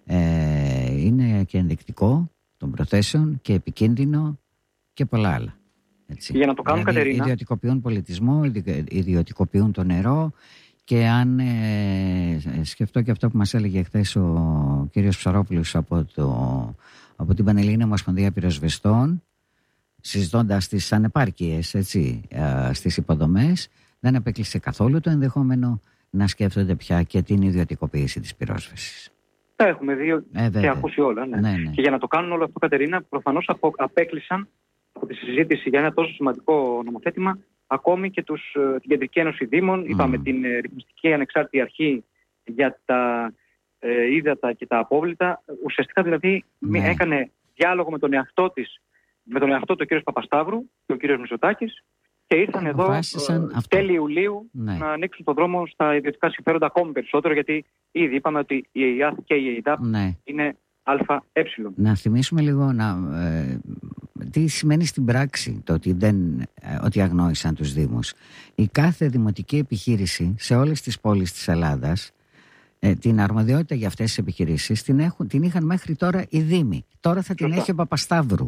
ε, είναι και ενδεικτικό των προθέσεων και επικίνδυνο και πολλά άλλα. Έτσι. Για να το κάνουν, δηλαδή, Κατερίνα. Ιδιωτικοποιούν πολιτισμό, ιδιωτικοποιούν το νερό και αν ε, σκεφτώ και αυτό που μας έλεγε χθες ο κύριος Ψαρόπουλος από, το, από την Πανελλήνια Ομοσπονδία Πυροσβεστών, συζητώντας τις ανεπάρκειες, έτσι, ε, στις υποδομές, δεν απέκλεισε καθόλου το ενδεχόμενο να σκέφτονται πια και την ιδιωτικοποίηση της πυρόσβεσης. Τα έχουμε δει ε, και ακούσει όλα. Ναι. Ναι, ναι. Και για να το κάνουν όλο αυτό, Κατερίνα, προφανώς απο, απέκλεισαν από τη συζήτηση για ένα τόσο σημαντικό νομοθέτημα ακόμη και τους, την Κεντρική Ένωση Δήμων, mm. είπαμε την ε, Ρυθμιστική Ανεξάρτητη Αρχή για τα ε, ύδατα και τα απόβλητα. Ουσιαστικά δηλαδή ναι. έκανε διάλογο με τον εαυτό της, με τον εαυτό του κ. Παπασταύρου και ο κ. Μητσοτάκης και ήρθαν εδώ ε, τέλη Ιουλίου ναι. να ανοίξουν τον δρόμο στα ιδιωτικά συμφέροντα ακόμη περισσότερο, γιατί ήδη είπαμε ότι η ΕΙΑΘ και η ΕΙΔΑΠ ναι. είναι ΑΕ. Να θυμίσουμε λίγο να, ε, τι σημαίνει στην πράξη το ότι, δεν, ε, ότι αγνόησαν τους Δήμους. Η κάθε δημοτική επιχείρηση σε όλες τις πόλεις της Ελλάδας, ε, την αρμοδιότητα για αυτές τις επιχειρήσεις την, έχουν, την είχαν μέχρι τώρα οι Δήμοι. Τώρα θα την Σωστά. έχει ο Παπασταύρου,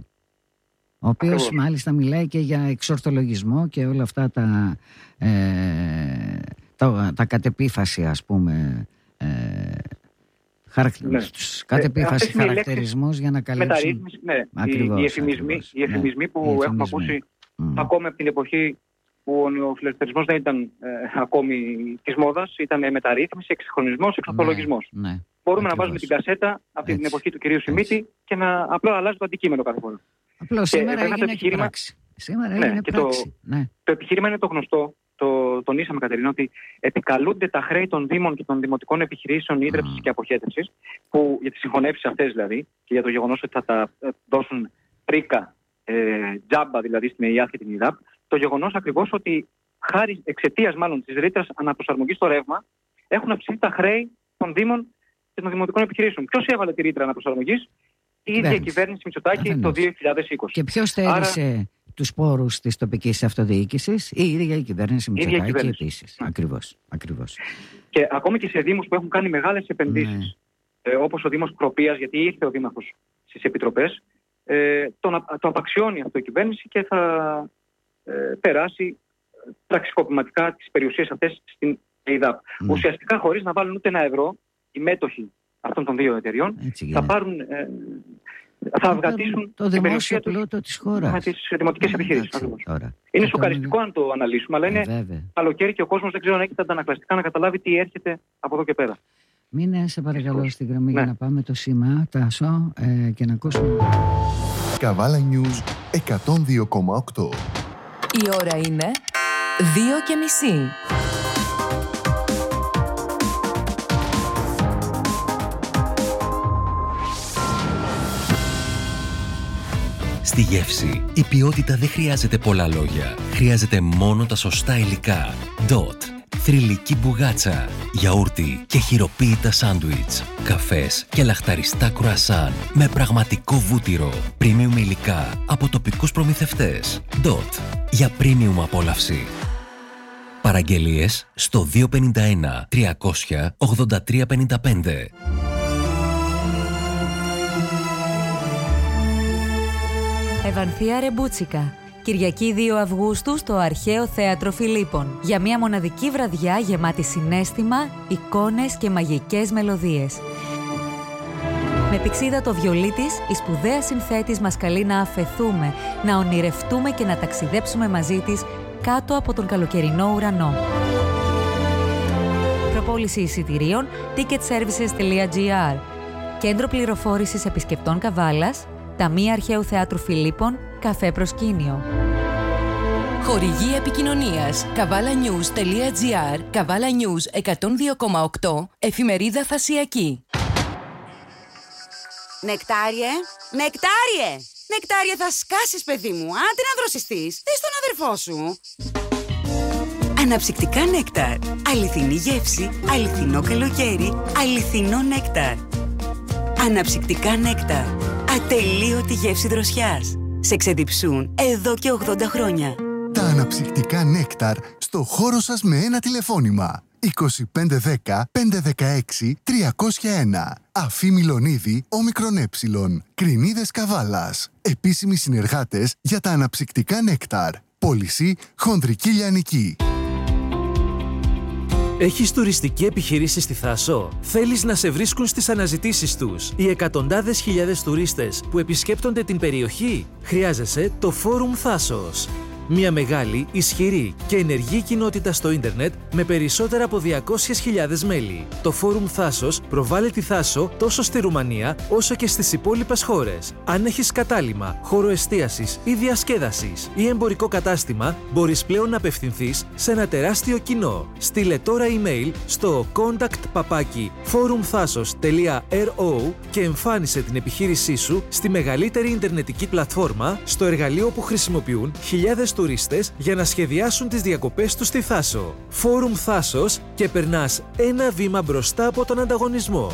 ο οποίος μάλιστα μιλάει και για εξορθολογισμό και όλα αυτά τα, ε, τα, τα κατεπίφαση, ας πούμε, ε, χαρακ... ναι. Κάτι επίφαση ε, χαρακτηρισμούς για να καλύψουν. Ναι. Ακριβώς, οι εφημισμοί, οι εφημισμοί ναι. που οι έχουμε ακούσει mm. ακόμη από την εποχή που ο φιλελευθερισμός δεν ήταν ε, ακόμη της μόδας, ήταν μεταρρύθμιση, εξυγχρονισμός, εξορθολογισμός. Ναι. Ναι. Μπορούμε Ακριβώς. να βάζουμε την κασέτα από την εποχή του κυρίου Σιμίτη και να απλά αλλάζει το αντικείμενο κάθε φορά. Απλώς σήμερα έγινε επιχείρημα... πράξη. Σήμερα ναι, έγινε πράξη. Το, ναι. το επιχείρημα είναι το γνωστό. Το τονίσαμε, Κατερίνα, ότι επικαλούνται τα χρέη των Δήμων και των δημοτικών επιχειρήσεων ίδρυψης mm. και αποχέτευσης, που για τις συγχωνεύσεις αυτές δηλαδή και για το γεγονός ότι θα τα δώσουν πρίκα, ε, τζάμπα δηλαδή στην ΕΙΑΘ και την ΕΙΔΑΠ, το γεγονός ακριβώς ότι χάρη εξαιτίας μάλλον της ρήτρας αναπροσαρμογής στο ρεύμα έχουν αυξηθεί τα χρέη των Δήμων και των δημοτικών επιχειρήσεων. Ποιος έβαλε τη ρήτρα αναπροσαρμογής? Η ίδια κυβέρνηση Μητσοτάκη το δύο χιλιάδες είκοσι. Και ποιος στέρισε Άρα... τους πόρους της τοπικής αυτοδιοίκησης? Η ίδια η κυβέρνηση Μητσοτάκη επίσης. Mm. Ακριβώς, ακριβώς. Και ακόμη και σε δήμους που έχουν κάνει μεγάλες επενδύσεις, ναι. ε, όπως ο Δήμος Κροπίας, γιατί ήρθε ο Δήμαρχος στις επιτροπές, ε, το, το απαξιώνει αυτό η κυβέρνηση και θα ε, περάσει πραξικοπηματικά τις περιουσίες αυτές στην ΕΙΔΑΠ. Mm. Ουσιαστικά χωρίς να βάλουν ούτε ένα ευρώ, οι μέτοχοι αυτών των δύο εταιριών θα πάρουν... Ε, θα αυγατήσουν το την δημόσιο πλούτο της χώρας με τις δημοτικές επιχειρήσεις. Είναι σοκαριστικό αν το αναλύσουμε, αλλά είναι καλοκαίρι και ο κόσμος δεν ξέρει αν έχει τα αντανακλαστικά να καταλάβει τι έρχεται από εδώ και πέρα. Μείνε σε παρακαλώ στη γραμμή ναι. για να πάμε το σήμα, Τάσο, ε, και να ακούσουμε. Καβάλα News εκατόν δύο κόμμα οκτώ. Η ώρα είναι δύο και μισή. Στη γεύση, η ποιότητα δεν χρειάζεται πολλά λόγια. Χρειάζεται μόνο τα σωστά υλικά. Dot. Θρυλική μπουγάτσα, γιαούρτι και χειροποίητα σάντουιτς, καφές και λαχταριστά κρουασάν με πραγματικό βούτυρο. Premium υλικά από τοπικούς προμηθευτές. Dot. Για premium απόλαυση. Παραγγελίες στο δύο πέντε ένα τριακόσια ογδόντα τρία πενήντα πέντε. Ευανθία Ρεμπούτσικα. Κυριακή δύο Αυγούστου στο Αρχαίο Θέατρο Φιλίππων. Για μια μοναδική βραδιά γεμάτη συναίσθημα, εικόνες και μαγικές μελωδίες. Με πηξίδα το βιολί της, η σπουδαία συνθέτης μας καλεί να αφεθούμε, να ονειρευτούμε και να ταξιδέψουμε μαζί της κάτω από τον καλοκαιρινό ουρανό. Προπόληση εισιτηρίων ticket services τελεία τζι άρ. Κέντρο πληροφόρησης επισκεπτών Καβάλας, Ταμεία Αρχαίου Θεάτρου Φιλίππων, καφέ προσκήνιο. Χορηγή επικοινωνίας καβάλα-news τελεία τζι άρ, Καβάλα News εκατόν δύο κόμμα οκτώ, εφημερίδα Θασιακή. Νεκτάριε, νεκτάριε, νεκτάριε θα σκάσεις παιδί μου, άντε να δροσιστείς, δες τον αδερφό σου. Αναψυκτικά νέκταρ, αληθινή γεύση, αληθινό καλοκαίρι, αληθινό νέκταρ. Αναψυκτικά νέκταρ, ατελείωτη γεύση δροσιάς. Σε ξεδιψούν εδώ και ογδόντα χρόνια. Τα αναψυκτικά νέκταρ στο χώρο σας με ένα τηλεφώνημα. είκοσι πέντε δέκα πεντακόσια δεκαέξι τριακόσια ένα. Αφή Μιλονίδη, όμικρον έψιλον. Κρινίδες Καβάλας. Επίσημοι συνεργάτες για τα αναψυκτικά νέκταρ. Πώληση Χονδρική Λιανική. Έχεις τουριστική επιχείρηση στη Θάσο? Θέλεις να σε βρίσκουν στις αναζητήσεις τους οι εκατοντάδες χιλιάδες τουρίστες που επισκέπτονται την περιοχή? Χρειάζεσαι το Φόρουμ Θάσος. Μια μεγάλη, ισχυρή και ενεργή κοινότητα στο ίντερνετ με περισσότερα από διακόσιες χιλιάδες μέλη. Το Φόρουμ Θάσος προβάλλει τη Θάσο τόσο στη Ρουμανία όσο και στις υπόλοιπες χώρες. Αν έχεις κατάλημα, χώρο εστίασης ή διασκέδασης ή εμπορικό κατάστημα, μπορείς πλέον να απευθυνθείς σε ένα τεράστιο κοινό. Στείλε τώρα email στο contact παπάκι forumthasos τελεία ρο και εμφάνισε την επιχείρησή σου στη μεγαλύτερη ιντερνετική πλατφόρμα, στο εργαλείο που χρησιμοποιούν χιλιάδες τουρίστες για να σχεδιάσουν τις διακοπές τους στη Θάσο. Φόρουμ Θάσος και περνάς ένα βήμα μπροστά από τον ανταγωνισμό.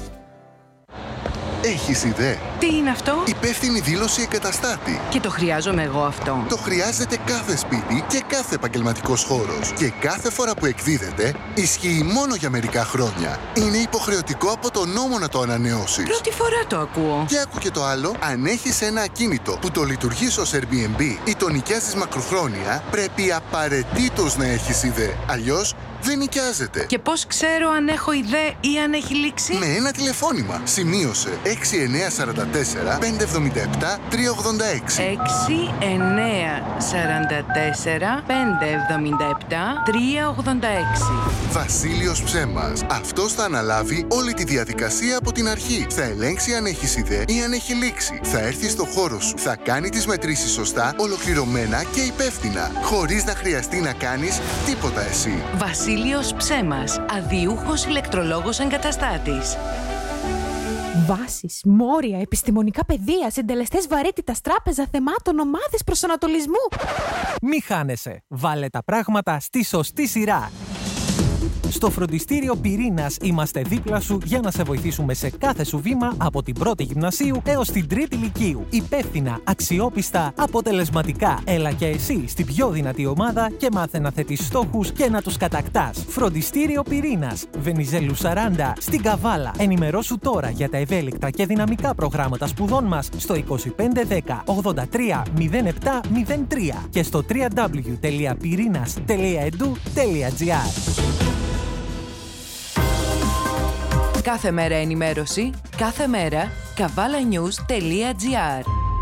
Έχεις ιδέα? Τι είναι αυτό? Υπεύθυνη δήλωση εγκαταστάτη. Και το χρειάζομαι εγώ αυτό. Το χρειάζεται κάθε σπίτι και κάθε επαγγελματικός χώρος. Και κάθε φορά που εκδίδεται, ισχύει μόνο για μερικά χρόνια. Είναι υποχρεωτικό από το νόμο να το ανανεώσεις. Πρώτη φορά το ακούω. Και άκου και το άλλο, αν έχεις ένα ακίνητο που το λειτουργείς ως Airbnb ή το νοικιάζεις μακροχρόνια, πρέπει απαραίτητος να έχεις ιδέα. Αλλιώς, δεν νοικιάζεται. Και πώς ξέρω αν έχω ιδέα ή αν έχει λήξει? Με ένα τηλεφώνημα. Σημείωσε έξι εννιά τέσσερα τέσσερα πέντε εβδομήντα επτά τρία ογδόντα έξι. έξι εννιά τέσσερα τέσσερα πέντε εβδομήντα επτά τρία ογδόντα έξι. Βασίλειος Ψέμας. Αυτός θα αναλάβει όλη τη διαδικασία από την αρχή. Θα ελέγξει αν έχεις ιδέα ή αν έχει λήξει. Θα έρθει στο χώρο σου. Θα κάνει τις μετρήσεις σωστά, ολοκληρωμένα και υπεύθυνα. Χωρίς να χρειαστεί να κάνεις τίποτα εσύ. Βασίλειος Ψέμας, αδιούχος ηλεκτρολόγος εγκαταστάτης. Βάσεις, μόρια, επιστημονικά πεδία, συντελεστές βαρύτητας, τράπεζα θεμάτων, ομάδες προσανατολισμού. Μη χάνεσαι. Βάλε τα πράγματα στη σωστή σειρά. Στο φροντιστήριο Πυρήνας είμαστε δίπλα σου για να σε βοηθήσουμε σε κάθε σου βήμα από την πρώτη γυμνασίου έως την τρίτη λυκείου. Υπεύθυνα, αξιόπιστα, αποτελεσματικά. Έλα και εσύ στην πιο δυνατή ομάδα και μάθε να θέτεις στόχους και να τους κατακτάς. Φροντιστήριο Πυρήνας, Βενιζέλου σαράντα, στην Καβάλα. Ενημερώσου τώρα για τα ευέλικτα και δυναμικά προγράμματα σπουδών μας στο είκοσι πέντε δέκα ογδόντα τρία μηδέν επτά μηδέν τρία και στο double-u double-u double-u τελεία πυρίnas τελεία e d u τελεία g r. Κάθε μέρα ενημέρωση, κάθε μέρα καβάλα νιους τελεία τζι άρ.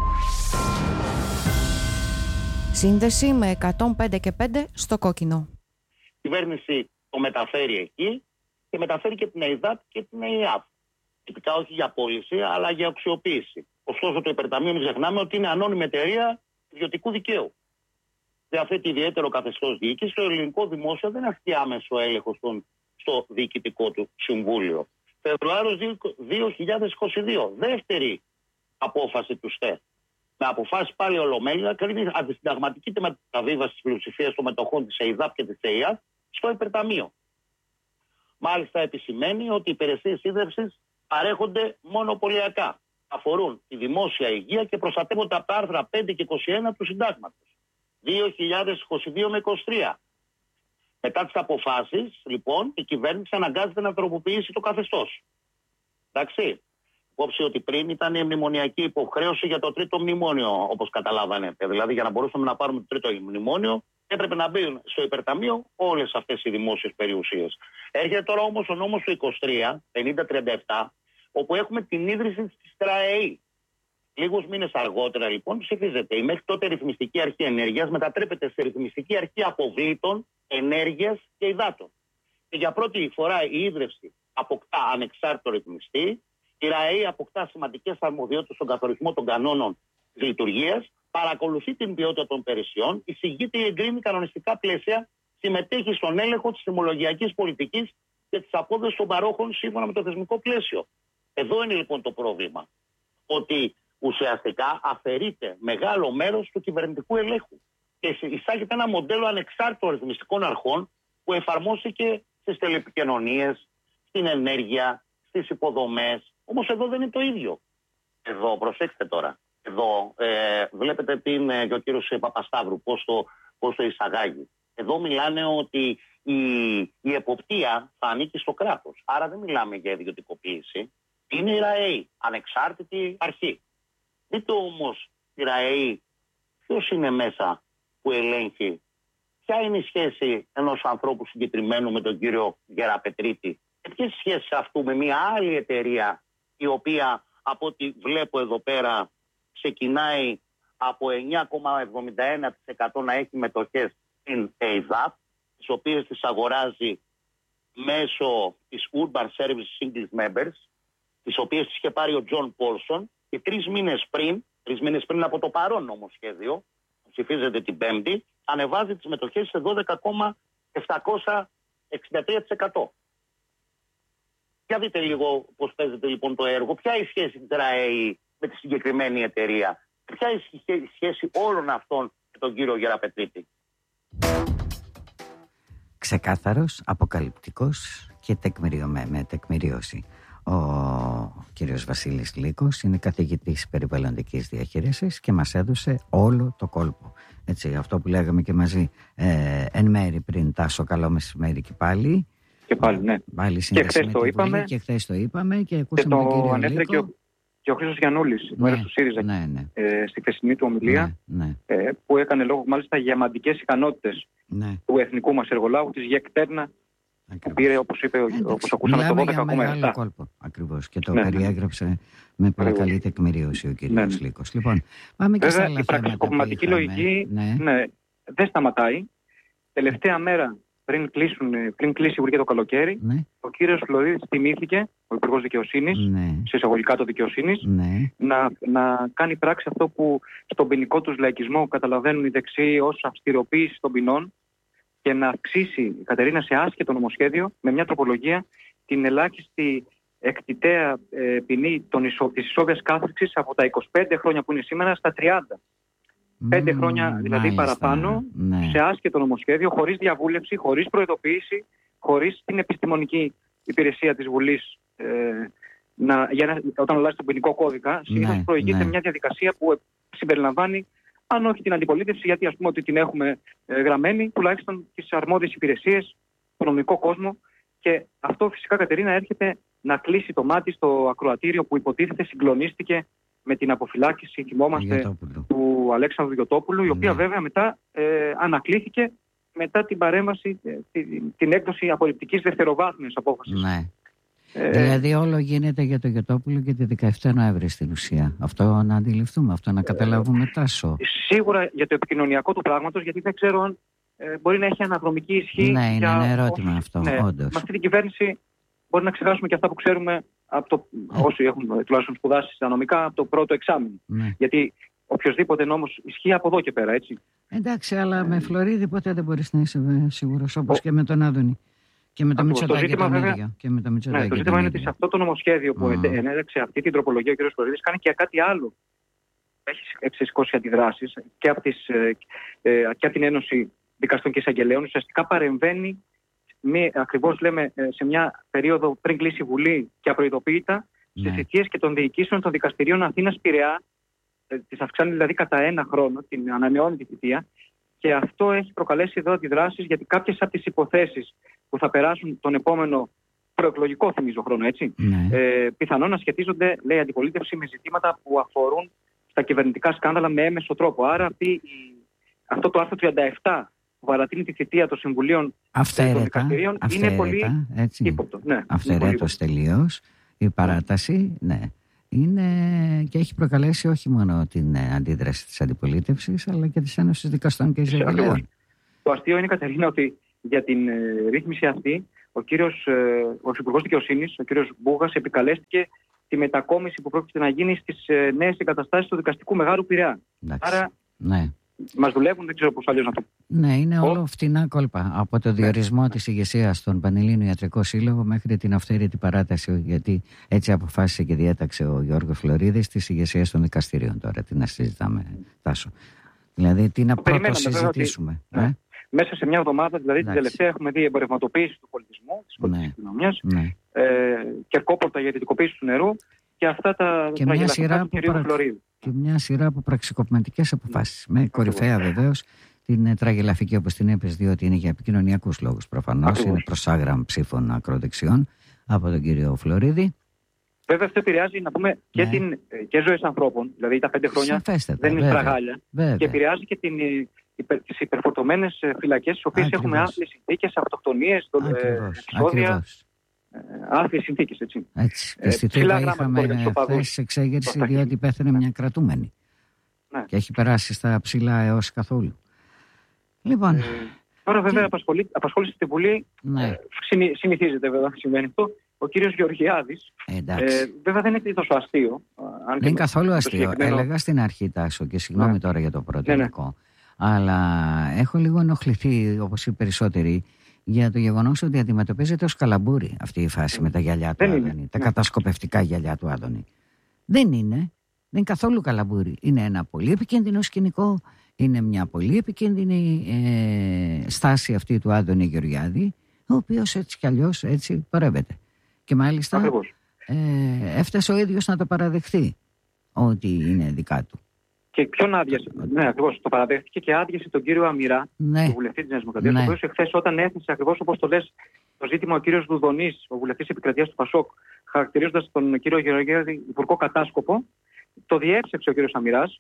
Σύνδεση με εκατόν πέντε και πέντε στο κόκκινο. Η κυβέρνηση το μεταφέρει εκεί και μεταφέρει και την ΕΙΔΑΠ και την ΕΙΑΠ. Τυπικά όχι για πώληση, αλλά για αξιοποίηση. Ωστόσο, το υπερταμείο, μην ξεχνάμε ότι είναι ανώνυμη εταιρεία ιδιωτικού δικαίου. Διαθέτει ιδιαίτερο καθεστώς διοίκηση. Το ελληνικό δημόσιο δεν ασκεί άμεσο έλεγχο στο διοικητικό του συμβούλιο. Φεβρουάριος δύο χιλιάδες είκοσι δύο, δεύτερη απόφαση του ΣΤΕ. Με αποφάσει πάλι ολομέλεια, κρίνει αντισυνταγματική τη μεταβίβαση τη πλειοψηφία των μετοχών τη ΕΙΔΑΠ και τη ΕΙΑΠ στο υπερταμείο. Μάλιστα, επισημαίνει ότι οι υπηρεσίες ίδρυυσης παρέχονται μονοπωλιακά. Αφορούν τη δημόσια υγεία και προστατεύονται από τα άρθρα πέντε και είκοσι ένα του Συντάγματος. δύο χιλιάδες είκοσι δύο με είκοσι τρία. Μετά τις αποφάσεις, λοιπόν, η κυβέρνηση αναγκάζεται να τροποποιήσει το καθεστώς. Εντάξει. υπόψη ότι πριν ήταν η μνημονιακή υποχρέωση για το τρίτο μνημόνιο, όπως καταλάβανετε. Δηλαδή, για να μπορούσαμε να πάρουμε το τρίτο μνημόνιο, έπρεπε να μπουν στο υπερταμείο όλες αυτές οι δημόσιες περιουσίες. Έρχεται τώρα όμως ο νόμος του είκοσι τρία, πενήντα τριάντα επτά, όπου έχουμε την ίδρυση της ΤΡΑΕΗ. Λίγους μήνες αργότερα, λοιπόν, ψηφίζεται. Η μέχρι τότε ρυθμιστική αρχή ενέργειας μετατρέπεται σε ρυθμιστική αρχή αποβλήτων, ενέργειας και υδάτων. Και για πρώτη φορά η ίδρυση αποκτά ανεξάρτητο ρυθμιστή. Η ΡΑΕΗ αποκτά σημαντικές αρμοδιότητες στον καθορισμό των κανόνων της λειτουργίας, παρακολουθεί την ποιότητα των υπηρεσιών, εισηγείται ή εγκρίνει κανονιστικά πλαίσια, συμμετέχει στον έλεγχο της τιμολογιακής πολιτικής και της απόδοσης των παρόχων σύμφωνα με το θεσμικό πλαίσιο. Εδώ είναι λοιπόν το πρόβλημα. Ότι ουσιαστικά αφαιρείται μεγάλο μέρος του κυβερνητικού ελέγχου και εισάγεται ένα μοντέλο ανεξάρτητων ρυθμιστικών αρχών που εφαρμόστηκε στις τηλεπικοινωνίες, στην ενέργεια, στις υποδομές. Όμως εδώ δεν είναι το ίδιο. Εδώ, προσέξτε τώρα, εδώ ε, βλέπετε τι είναι και ο κύριος Παπασταύρου, πώς το, πώς το εισαγάγει. Εδώ μιλάνε ότι η, η εποπτεία θα ανήκει στο κράτος. Άρα δεν μιλάμε για ιδιωτικοποίηση. Είναι η ΡΑΕΗ, ανεξάρτητη αρχή. Δείτε όμως η ΡΑΕΗ ποιος είναι μέσα που ελέγχει. Ποια είναι η σχέση ενός ανθρώπου συγκεκριμένου με τον κύριο Γεραπετρίτη και ποιες σχέσεις αυτού με μια άλλη εταιρεία η οποία από ό,τι βλέπω εδώ πέρα ξεκινάει από εννιά κόμμα εβδομήντα ένα τοις εκατό να έχει μετοχές στην ΕΙΔΑΠ, τις οποίες τις αγοράζει μέσω της Urban Service Single Members, τις οποίες τις είχε πάρει ο Τζον Πόλσον και τρεις μήνες πριν, τρεις μήνες πριν από το παρόν νομοσχέδιο, ψηφίζεται την Πέμπτη, ανεβάζει τις μετοχές σε δώδεκα κόμμα επτακόσια εξήντα τρία τοις εκατό. Για δείτε λίγο πώς παίζεται λοιπόν το έργο. Ποια είναι η σχέση της ΡΑΕΗ με τη συγκεκριμένη εταιρεία. Ποια είναι η σχέση όλων αυτών με τον κύριο Γεραπετρίτη. Ξεκάθαρος, αποκαλυπτικός και τεκμηριωμέ, με τεκμηρίωση. Ο κύριος Βασίλης Λύκος είναι καθηγητής περιβαλλοντικής διαχείρισης και μας έδωσε όλο το κόλπο. Έτσι, αυτό που λέγαμε και μαζί ε, εν μέρη πριν. Τάσο, καλό μεσημέρι και πάλι. Και πάλι, ναι. Πάλι και χθες το είπαμε. Και χθες το είπαμε και ακούσαμε και το τον κύριο ανέφερε Λύκο. Και ο, και ο Χρήστος Γιαννούλης, ναι, μέρος του ΣΥΡΙΖΑ, ναι, ναι. Ε, στη χθεσινή του ομιλία, ναι, ναι. Ε, που έκανε λόγο μάλιστα για αμαντικές ικανότητες ναι. του εθνικού μας εργολάβου, της ΓΕΚΤΕΡΝΑ, που πήρε, όπως είπε, εντάξει, όπως ακούσαμε, το δώδεκα κόμμα επτά. Μεγάλο κόλπο, ακριβώς. Και το ναι, περιέγραψε ναι. με πολύ καλή τεκμηρίωση ο κύριος ναι. Λύκος. Λοιπόν, πάμε και Βέβαια, σε άλλα η πραξικοπηματική λογική ναι. Ναι, δεν σταματάει. Τελευταία μέρα πριν, κλείσουν, πριν κλείσει η Υπουργεία το καλοκαίρι, ναι. ο κύριος Φλωρίδης θυμήθηκε, ο Υπουργός Δικαιοσύνης, ναι. σε εισαγωγικά το Δικαιοσύνης, ναι. να, να κάνει πράξη αυτό που στον ποινικό τους λαϊκισμό καταλαβαίνουν οι δεξιοί ως αυστηροποίηση των ποινών και να αυξήσει η Κατερίνα σε άσχετο νομοσχέδιο με μια τροπολογία την ελάχιστη εκτιτέα ε, ποινή ισο, της ισόβιας κάθριξης από τα είκοσι πέντε χρόνια που είναι σήμερα στα τριάντα. Πέντε mm, χρόνια δηλαδή μάλιστα, παραπάνω ναι. σε άσχετο νομοσχέδιο, χωρίς διαβούλευση, χωρίς προειδοποίηση, χωρίς την επιστημονική υπηρεσία της Βουλής ε, να, για να, όταν αλλάζει τον ποινικό κώδικα, συνήθως ναι, προηγείται ναι. μια διαδικασία που συμπεριλαμβάνει, αν όχι την αντιπολίτευση, γιατί ας πούμε ότι την έχουμε ε, γραμμένη, τουλάχιστον τις αρμόδιες υπηρεσίες, τον νομικό κόσμο. Και αυτό φυσικά, Κατερίνα, έρχεται να κλείσει το μάτι στο ακροατήριο που υποτίθεται συγκλονίστηκε με την αποφυλάκηση, θυμόμαστε, του Αλέξανδρου Γιωτόπουλου, η οποία ναι. βέβαια μετά ε, ανακλήθηκε μετά την παρέμβαση, ε, την, την έκδοση απορριπτικής δευτεροβάθμιας απόφασης. Ναι. Ε, δηλαδή όλο γίνεται για το Γιωτόπουλο και τη δεκαεφτά Νοέμβρη στην ουσία. Αυτό να αντιληφθούμε, αυτό να καταλάβουμε Τάσο. Σίγουρα για το επικοινωνιακό του πράγματος, γιατί δεν ξέρω αν ε, μπορεί να έχει αναδρομική ισχύ. Ναι, είναι για, ένα ερώτημα ως, αυτό, ναι, όντως. Με αυτή την κυβέρνηση μπορεί να ξεχάσουμε και αυτά που ξέρουμε από το, ε. όσοι έχουν τουλάχιστον σπουδάσει στα νομικά, από το πρώτο εξάμηνο. Ναι. Γιατί οποιοδήποτε νόμος ισχύει από εδώ και πέρα, έτσι. Εντάξει, αλλά ε. με Φλωρίδη ποτέ δεν μπορείς να είσαι σίγουρος, όπως και με τον Άδωνη. Και με το Μητσοτάκη το, το ίδιο. Και με το Μητσοτάκη. Ναι, το ζήτημα είναι ότι σε αυτό το νομοσχέδιο που mm. ενέδεξε αυτή την τροπολογία ο κ. Φλωρίδης κάνει και κάτι άλλο. Έχει εξισώσει αντιδράσεις και από, τις, ε, και από την Ένωση Δικαστών και Εισαγγελέων. Ουσιαστικά παρεμβαίνει με, ακριβώς λέμε σε μια περίοδο πριν κλείσει η Βουλή και απροειδοποίητα στις ναι. θητείες και των διοικήσεων των δικαστηρίων Αθήνας Πειραιά. Ε, τις αυξάνει δηλαδή κατά ένα χρόνο, την ανανεώνει τη θητεία. Και αυτό έχει προκαλέσει εδώ αντιδράσεις, γιατί κάποιες από τις υποθέσεις που θα περάσουν τον επόμενο προεκλογικό, θυμίζω, χρόνο, έτσι. Ναι. Ε, πιθανόν να σχετίζονται, λέει, αντιπολίτευση με ζητήματα που αφορούν στα κυβερνητικά σκάνδαλα με έμεσο τρόπο. Άρα αυτή, η, αυτό το άρθρο τριάντα επτά που παρατείνει τη θητεία των συμβουλίων αυθαίρετα, των δικαστηρίων αυθαίρετα, είναι πολύ έτσι. ύποπτο. Ναι, αυθαιρέτως τελείως η παράταση, ναι. Είναι και έχει προκαλέσει όχι μόνο την αντίδραση της αντιπολίτευσης, αλλά και της Ένωσης Δικαστών και Εισαγγελέων. Το αστείο είναι, Κατερίνα, ότι για την ε, ρύθμιση αυτή ο κύριος, ε, ο Υπουργός Δικαιοσύνης, ο κύριος Μπούγας, επικαλέστηκε τη μετακόμιση που πρόκειται να γίνει στις ε, νέες εγκαταστάσεις του δικαστικού Μεγάλου Πειραιά. Άρα ναι. μας δουλεύουν, δεν ξέρω πώς αλλιώς να το πω. Ναι, είναι όλο φτηνά κόλπα. Από το διορισμό ναι. της ηγεσίας στον Πανελλήνιο Ιατρικό Σύλλογο μέχρι την αυθαίρετη παράταση, γιατί έτσι αποφάσισε και διέταξε ο Γιώργος Φλωρίδης, της ηγεσίας των δικαστηρίων. Τώρα τι να συζητάμε, Τάσο. Δηλαδή τι να πρώτο συζητήσουμε. Ότι, ναι. Μέσα σε μια εβδομάδα, δηλαδή Εντάξει. την τελευταία, έχουμε δει εμπορευματοποίηση του πολιτισμού, της πολιτικής ναι. κοινωνίας, ναι. ε, κερκόπορτα για ιδιωτικοποίηση του νερού και αυτά τα, και τα μια γελαστικά του κυρίου παρα... Φλωρίδη. Και μια σειρά από πραξικοπηματικές αποφάσεις. Ναι. Με κορυφαία βεβαίως την τραγελαφική, όπως την είπες, διότι είναι για επικοινωνιακούς λόγους προφανώς. Ακριβώς. Είναι προσάγραμ ψήφων ακροδεξιών από τον κύριο Φλωρίδη. Βέβαια, αυτό επηρεάζει, να πούμε, και, ναι. και ζωές ανθρώπων. Δηλαδή, τα πέντε χρόνια Σαφέστατα, δεν είναι βέβαια, τραγάλια. Βέβαια. Και επηρεάζει και την, υπερ, τις υπερφορτωμένες φυλακές, στις οποίες έχουμε άθλιες συνθήκες, αυτοκτονίες, επεισόδια. Άθλιες συνθήκες, έτσι. Έτσι. Και στη Θήβα είχαμε χθες εξέγερση, διότι πέθανε μια κρατούμενη. Ναι. Και έχει περάσει στα ψηλά έως καθόλου. Λοιπόν. Ε, τώρα, βέβαια, και... απασχολεί, απασχόληση στην Βουλή. Ναι. Ε, συνηθίζεται, βέβαια, συμβαίνει αυτό. Ο κύριος Γεωργιάδης, ε, βέβαια δεν είναι τόσο αστείο. Αν δεν είναι καθόλου αστείο. Συγκεκριμένο... Έλεγα στην αρχή, Τάσο, και συγγνώμη ναι. τώρα για το πρωτοτυπικό. Ναι, ναι. Αλλά έχω λίγο ενοχληθεί, όπως οι περισσότεροι, για το γεγονός ότι αντιμετωπίζεται ως καλαμπούρι αυτή η φάση με τα γυαλιά του Άδωνη, ναι. τα κατασκοπευτικά γυαλιά του Άδωνη. Δεν είναι. Δεν είναι καθόλου καλαμπούρι. Είναι ένα πολύ επικίνδυνο σκηνικό. Είναι μια πολύ επικίνδυνη ε, στάση αυτή του Άδωνη Γεωργιάδη, ο οποίος έτσι κι αλλιώς έτσι πορεύεται. Και μάλιστα ε, έφτασε ο ίδιος να το παραδεχθεί ότι είναι δικά του. Και ποιον άδειασε. Ναι, ακριβώς. Το παραδέχτηκε και άδειασε τον κύριο Αμυρά, ναι. τον βουλευτή της Νέας Δημοκρατίας, ναι. ο οποίος εχθές όταν έθεσε ακριβώς όπως το λες το ζήτημα ο κύριος Δουδονής, ο βουλευτής επικρατείας του Πασόκ, χαρακτηρίζοντας τον κύριο Γεωργιάδη υπουργό κατάσκοπο, το διέψευσε ο κύριος Αμυράς.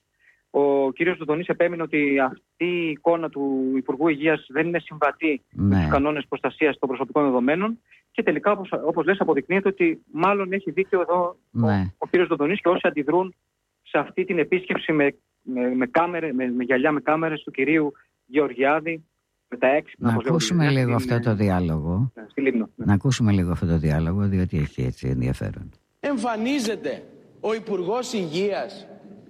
Ο κύριος Δουδονής επέμεινε ότι αυτή η εικόνα του Υπουργού Υγείας δεν είναι συμβατή ναι. με τους κανόνες προστασίας των προσωπικών δεδομένων. Και τελικά, όπως, όπως λες, αποδεικνύεται ότι μάλλον έχει δίκιο εδώ ναι. ο, ο κύριος Δοδονής και όσοι αντιδρούν σε αυτή την επίσκεψη με, με, με, κάμερε, με, με γυαλιά με κάμερες του κυρίου Γεωργιάδη, με τα έξυπνα. Να ακούσουμε λίγο είναι, αυτό το διάλογο. Ναι, στη Λίμνο, ναι. Να ακούσουμε λίγο αυτό το διάλογο, διότι έχει έτσι ενδιαφέρον. Εμφανίζεται ο Υπουργός Υγείας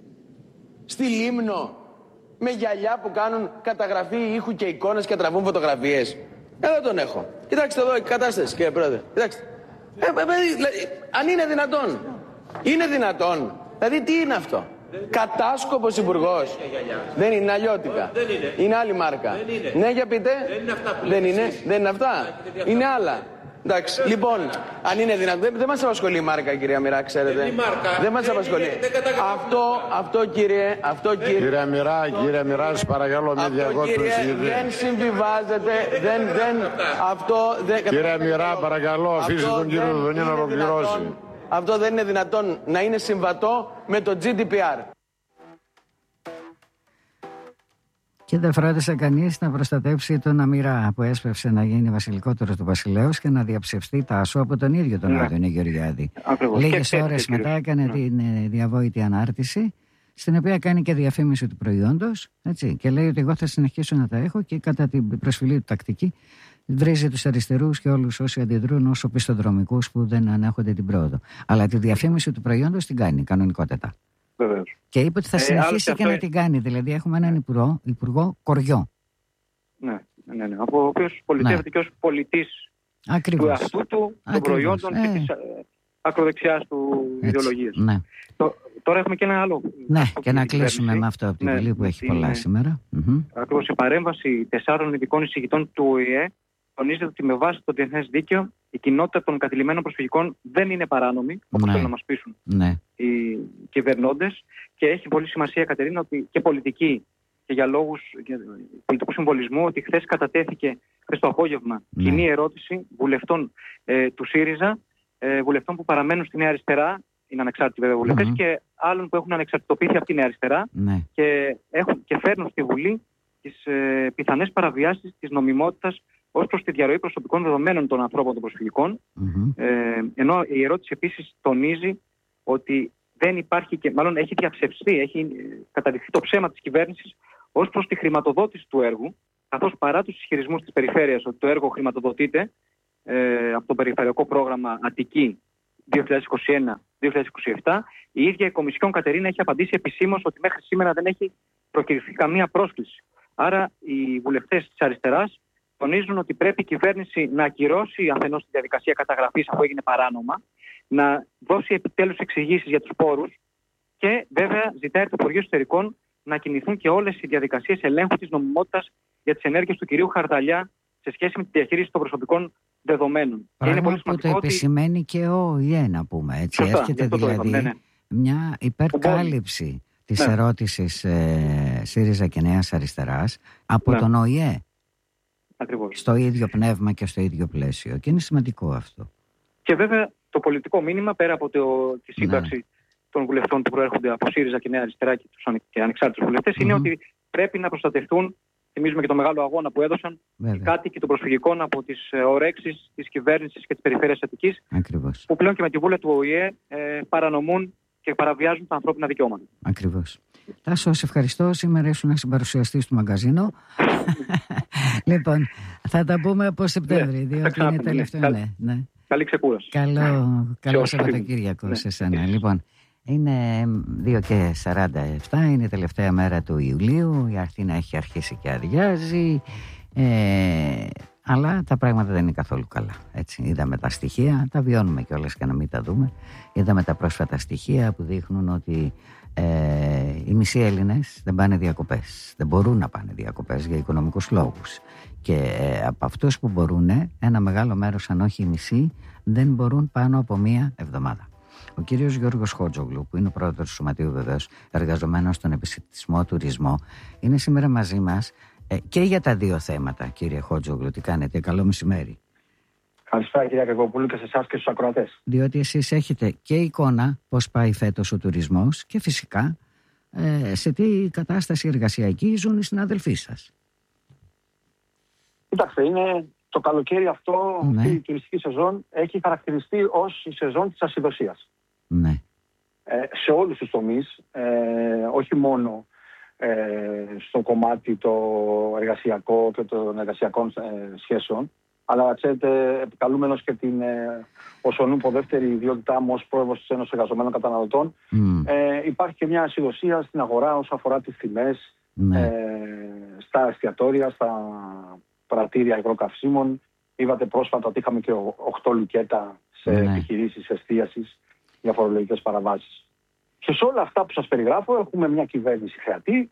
στη Λίμνο με γυαλιά που κάνουν καταγραφή ήχου και εικόνες και τραβούν φωτογραφίες. Εδώ τον έχω. Κοιτάξτε εδώ η κατάσταση, κύριε Πρόεδρε. Κοιτάξτε. Ε, ε, δηλαδή, αν είναι δυνατόν. Είναι δυνατόν. Δηλαδή τι είναι αυτό. Κατάσκοπος υπουργός. Δεν είναι αλλιώτικα. Δεν είναι. Είναι άλλη μάρκα. Δεν είναι. Ναι, για πείτε. Δεν είναι αυτά που δεν είναι. Δεν είναι αυτά. Είναι άλλα. Εντάξει, λοιπόν, αν είναι δυνατόν. Δεν, δεν μας απασχολεί η μάρκα, κυρία Μοιρά, ξέρετε. Δεν, δεν μας απασχολεί. Δεν, δεν αυτό, αυτό, κύριε, αυτό, κύριε. Κύριε Μοιρά, κύριε Μοιρά, σας παρακαλώ, μην διακόπτω. Δεν συμβιβάζεται. Δεν, δεν, αυτό. Δεν, κύριε Μοιρά, παρακαλώ, αφήστε τον κύριο Δουδονή να ολοκληρώσει. Αυτό δεν είναι δυνατόν να είναι συμβατό με το τζι ντι πι αρ. Και δεν φρόντισε κανείς να προστατεύσει τον Αμυρά που έσπευσε να γίνει βασιλικότερος του βασιλέως και να διαψευστεί Τάσο από τον ίδιο τον Άδωνη Γεωργιάδη. Λίγες ώρες μετά έκανε την διαβόητη ανάρτηση, στην οποία κάνει και διαφήμιση του προϊόντος, έτσι, και λέει ότι εγώ θα συνεχίσω να τα έχω και κατά την προσφυλή του τακτική βρίζει τους αριστερούς και όλους όσοι αντιδρούν ως οπισθοδρομικούς που δεν ανέχονται την πρόοδο. Αλλά τη διαφήμιση του προϊόντος την κάνει κανονικότατα. Βεβαίως. Και είπε ότι θα συνεχίσει ε, και, και να την κάνει. Δηλαδή έχουμε έναν υπουργό, υπουργό κοριό. Ναι, ναι, ναι. Από ο οποίος πολιτεύεται ναι. και ως πολιτής του εαυτού του, των προϊόντων ε. και της ακροδεξιάς του ιδεολογίας. Ναι. Το, τώρα έχουμε και ένα άλλο. Ναι, και να κλείσουμε με αυτό από την Βουλή ναι, που έχει πολλά σήμερα. Ακριβώς η παρέμβαση τεσσάρων ειδικών εισηγητών του Ο Ε Ε τονίζεται ότι με βάση το διεθνές δίκαιο η κοινότητα των κατηλημμένων προσφυγικών δεν είναι παράνομη, όπως ναι. θέλουν να μας πείσουν ναι. οι κυβερνώντες. Και έχει πολύ σημασία, Κατερίνα, ότι και πολιτικοί και για λόγους πολιτικού συμβολισμού ότι χθες κατατέθηκε, χθες το απόγευμα, ναι. κοινή ερώτηση βουλευτών ε, του ΣΥΡΙΖΑ, ε, βουλευτών που παραμένουν στη Νέα Αριστερά, είναι ανεξάρτητοι βέβαια βουλευτές, mm-hmm. και άλλων που έχουν ανεξαρτητοποιηθεί από τη Νέα Αριστερά ναι. και, έχουν, και φέρνουν στη Βουλή τις ε, πιθανές παραβιάσεις της νομιμότητας ως προς τη διαρροή προσωπικών δεδομένων των ανθρώπων των προσφυγικών. Mm-hmm. Ε, ενώ η ερώτηση επίσης τονίζει ότι δεν υπάρχει και μάλλον έχει διαψευστεί, έχει καταδειχθεί το ψέμα της κυβέρνησης ως προς τη χρηματοδότηση του έργου, καθώς παρά τους ισχυρισμούς της περιφέρειας ότι το έργο χρηματοδοτείται ε, από το περιφερειακό πρόγραμμα Αττική δύο χιλιάδες είκοσι ένα με δύο χιλιάδες είκοσι επτά, η ίδια η Κομισιόν Κατερίνα έχει απαντήσει επισήμως ότι μέχρι σήμερα δεν έχει προκηρυχθεί καμία πρόσκληση. Άρα οι βουλευτές της αριστεράς τονίζουν ότι πρέπει η κυβέρνηση να ακυρώσει αφενός τη διαδικασία καταγραφής αφού έγινε παράνομα, να δώσει επιτέλους εξηγήσεις για τους πόρους και βέβαια ζητάει από το Υπουργείο Εσωτερικών να κινηθούν και όλες οι διαδικασίες ελέγχου της νομιμότητας για τις ενέργειες του κυρίου Χαρδαλιά σε σχέση με τη διαχείριση των προσωπικών δεδομένων. Πράγμα που το επισημαίνει ότι... και ο ΙΕ, να πούμε έτσι. Σωστά, έρχεται δηλαδή είπαμε, ναι, ναι. μια υπερκάλυψη της ναι. ερώτησης ε, ΣΥΡΙΖΑ και Νέας Αριστεράς από ναι. τον ΟΗΕ. Ακριβώς. Στο ίδιο πνεύμα και στο ίδιο πλαίσιο. Και είναι σημαντικό αυτό. Και βέβαια το πολιτικό μήνυμα, πέρα από το, τη σύμπραξη ναι. των βουλευτών που προέρχονται από ΣΥΡΙΖΑ και Νέα Αριστερά και τους και ανεξάρτητους βουλευτές, mm-hmm. είναι ότι πρέπει να προστατευτούν, θυμίζουμε και το μεγάλο αγώνα που έδωσαν, βέβαια. οι κάτοικοι των προσφυγικών από τις ορέξεις της κυβέρνησης και της περιφέρειας Αττικής, Ακριβώς. που πλέον και με τη βούλα του ΟΗΕ ε, παρανομούν και παραβιάζουν τα ανθρώπινα δικαιώματα. Ακριβώς. Τάσο, σε ευχαριστώ. Σήμερα ήσουν συμπαρουσιαστής του μαγκαζίνο. Λοιπόν, θα τα πούμε από Σεπτέμβρη, ναι, διότι είναι τελευταίο. Καλή, ναι, ναι. καλή ξεκούραση. Καλό, καλό Σαββατοκύριακο ναι. σε εσένα. Λοιπόν, είναι δύο και σαράντα επτά, είναι η τελευταία μέρα του Ιουλίου. Η Αθήνα έχει αρχίσει και αδειάζει. Ε, αλλά τα πράγματα δεν είναι καθόλου καλά. Έτσι, είδαμε τα στοιχεία, τα βιώνουμε κιόλας και να μην τα δούμε. Είδαμε τα πρόσφατα στοιχεία που δείχνουν ότι ε, οι μισοί Έλληνες δεν πάνε διακοπές. Δεν μπορούν να πάνε διακοπές για οικονομικούς λόγους. Και ε, από αυτούς που μπορούν, ένα μεγάλο μέρος, αν όχι οι μισοί, δεν μπορούν πάνω από μία εβδομάδα. Ο κύριος Γιώργος Χότζογλου, που είναι ο πρόεδρος του Σωματείου βεβαίως, εργαζομένος στον επιστημισμό τουρισμό, είναι σήμερα μαζί μας ε, και για τα δύο θέματα. Κύριε Χότζογλου, τι κάνετε? Καλό μεσημέρι. Καλησπέρα κυρία Κακοπούλου και σε εσάς και στους ακροατές. Διότι εσείς έχετε και εικόνα πώς πάει φέτος ο τουρισμός και φυσικά ε, σε τι κατάσταση εργασιακή ζουν οι συναδελφοί σας. Κοιτάξτε, είναι το καλοκαίρι αυτό, ναι. αυτή η τουριστική σεζόν έχει χαρακτηριστεί ως η σεζόν της ασυδοσίας. Ναι. Ε, σε όλους τους τομείς, ε, όχι μόνο ε, στο κομμάτι το εργασιακό και των εργασιακών ε, σχέσεων, αλλά ξέρετε, επικαλούμενος και την ε, όσον δεύτερη ιδιότητά μου ως πρόεδρος της Ένωσης Εργαζομένων Καταναλωτών, mm. ε, υπάρχει και μια ασυδοσία στην αγορά όσον αφορά τις τιμές, mm. ε, στα εστιατόρια, στα πρατήρια υγροκαυσίμων. Είδατε πρόσφατα ότι είχαμε και οκτώ λουκέτα σε mm. επιχειρήσεις εστίασης για φορολογικές παραβάσεις. Και σε όλα αυτά που σας περιγράφω έχουμε μια κυβέρνηση θεατή,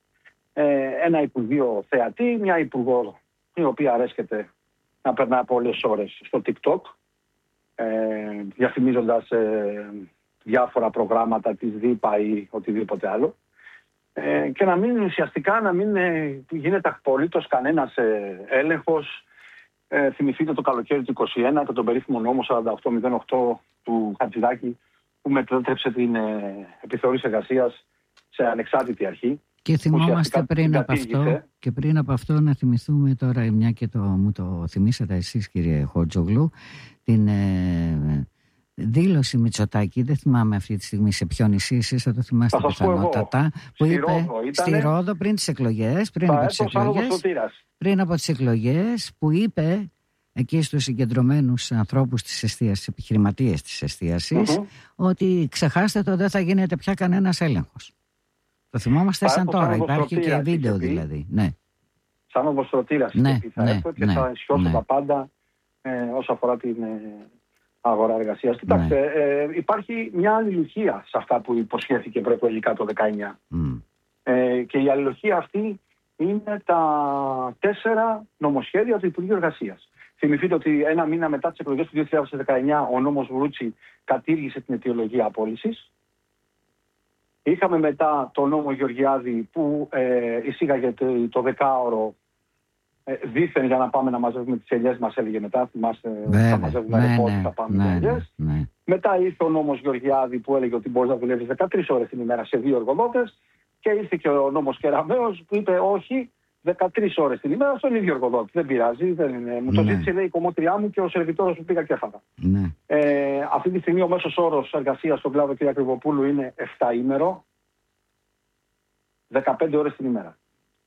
ε, ένα υπουργείο θεατή, μια υπουργό η οποία αρέσκεται να περνά πολλές ώρες στο TikTok, ε, διαφημίζοντας ε, διάφορα προγράμματα της ΔΥΠΑ ή οτιδήποτε άλλο. Ε, και να μην ουσιαστικά να μην ε, γίνεται απολύτως κανένας ε, έλεγχος. Ε, θυμηθείτε το καλοκαίρι του είκοσι ένα και τον περίφημο νόμο σαράντα οκτώ μηδέν οκτώ του Χατζηδάκη που μετέτρεψε την ε, επιθεώρηση εργασίας σε ανεξάρτητη αρχή. Και θυμόμαστε πριν από αυτό, και πριν από αυτό να θυμηθούμε τώρα, μια και το, μου το θυμήσατε εσείς κύριε Χότζογλου, την ε, δήλωση Μητσοτάκη, δεν θυμάμαι αυτή τη στιγμή σε ποιο νησί εσείς, θα το θυμάστε πιθανότατα, που στη είπε Ρόδο, ήτανε, στη Ρόδο πριν τις εκλογές, πριν από τις εκλογές, πριν από τις εκλογές, που είπε εκεί στους συγκεντρωμένους ανθρώπους της εστίασης, επιχειρηματίες της εστίασης, mm-hmm. ότι ξεχάστε το, δεν θα γίνεται πια κανένας έλεγχος. Το θυμόμαστε σαν τώρα, υπάρχει και βίντεο δηλαδή. Ναι. Σαν ομοστρωτήρας ναι, θα ναι, έρθω και ναι, θα ισιώσω ναι. τα πάντα ε, όσον αφορά την ε, αγορά εργασίας. Κοιτάξτε, ναι. ε, υπάρχει μια αλληλουχία σε αυτά που υποσχέθηκε προεκλογικά το δεκαεννιά. Mm. Ε, και η αλληλουχία αυτή είναι τα τέσσερα νομοσχέδια του Υπουργείου Εργασίας. Θυμηθείτε ότι ένα μήνα μετά τις εκλογές του δύο χιλιάδες δεκαεννιά ο νόμος Βρούτσι κατήργησε την αιτιολογία απόλυσης. Είχαμε μετά τον νόμο Γεωργιάδη που ε, εισήγαγε το, το δεκάωρο ε, δήθεν για να πάμε να μαζεύουμε τις ελιές μας, έλεγε μετά. Θυμάστε, Βέβαια, θα μαζεύουμε ναι, ρεπόρτ, ναι, θα πάμε ναι, με ελιές. ναι, ναι. Μετά ήρθε ο νόμος Γεωργιάδη που έλεγε ότι μπορείς να δουλεύεις δεκατρείς ώρες την ημέρα σε δύο εργοδότες. Και ήρθε και ο νόμος Κεραμέως που είπε όχι, δεκατρείς ώρες την ημέρα στον ίδιο εργοδότη. Δεν πειράζει, δεν είναι. Μου το Ναι. ζήτησε, λέει, η κομμότριά μου και ο σερβιτόρος που πήγα και έφαγα. Ναι. Ε, αυτή τη στιγμή ο μέσος όρος εργασίας στον κλάδο, κ. Κρυβοπούλου, είναι επτάήμερο, δεκαπέντε ώρες την ημέρα.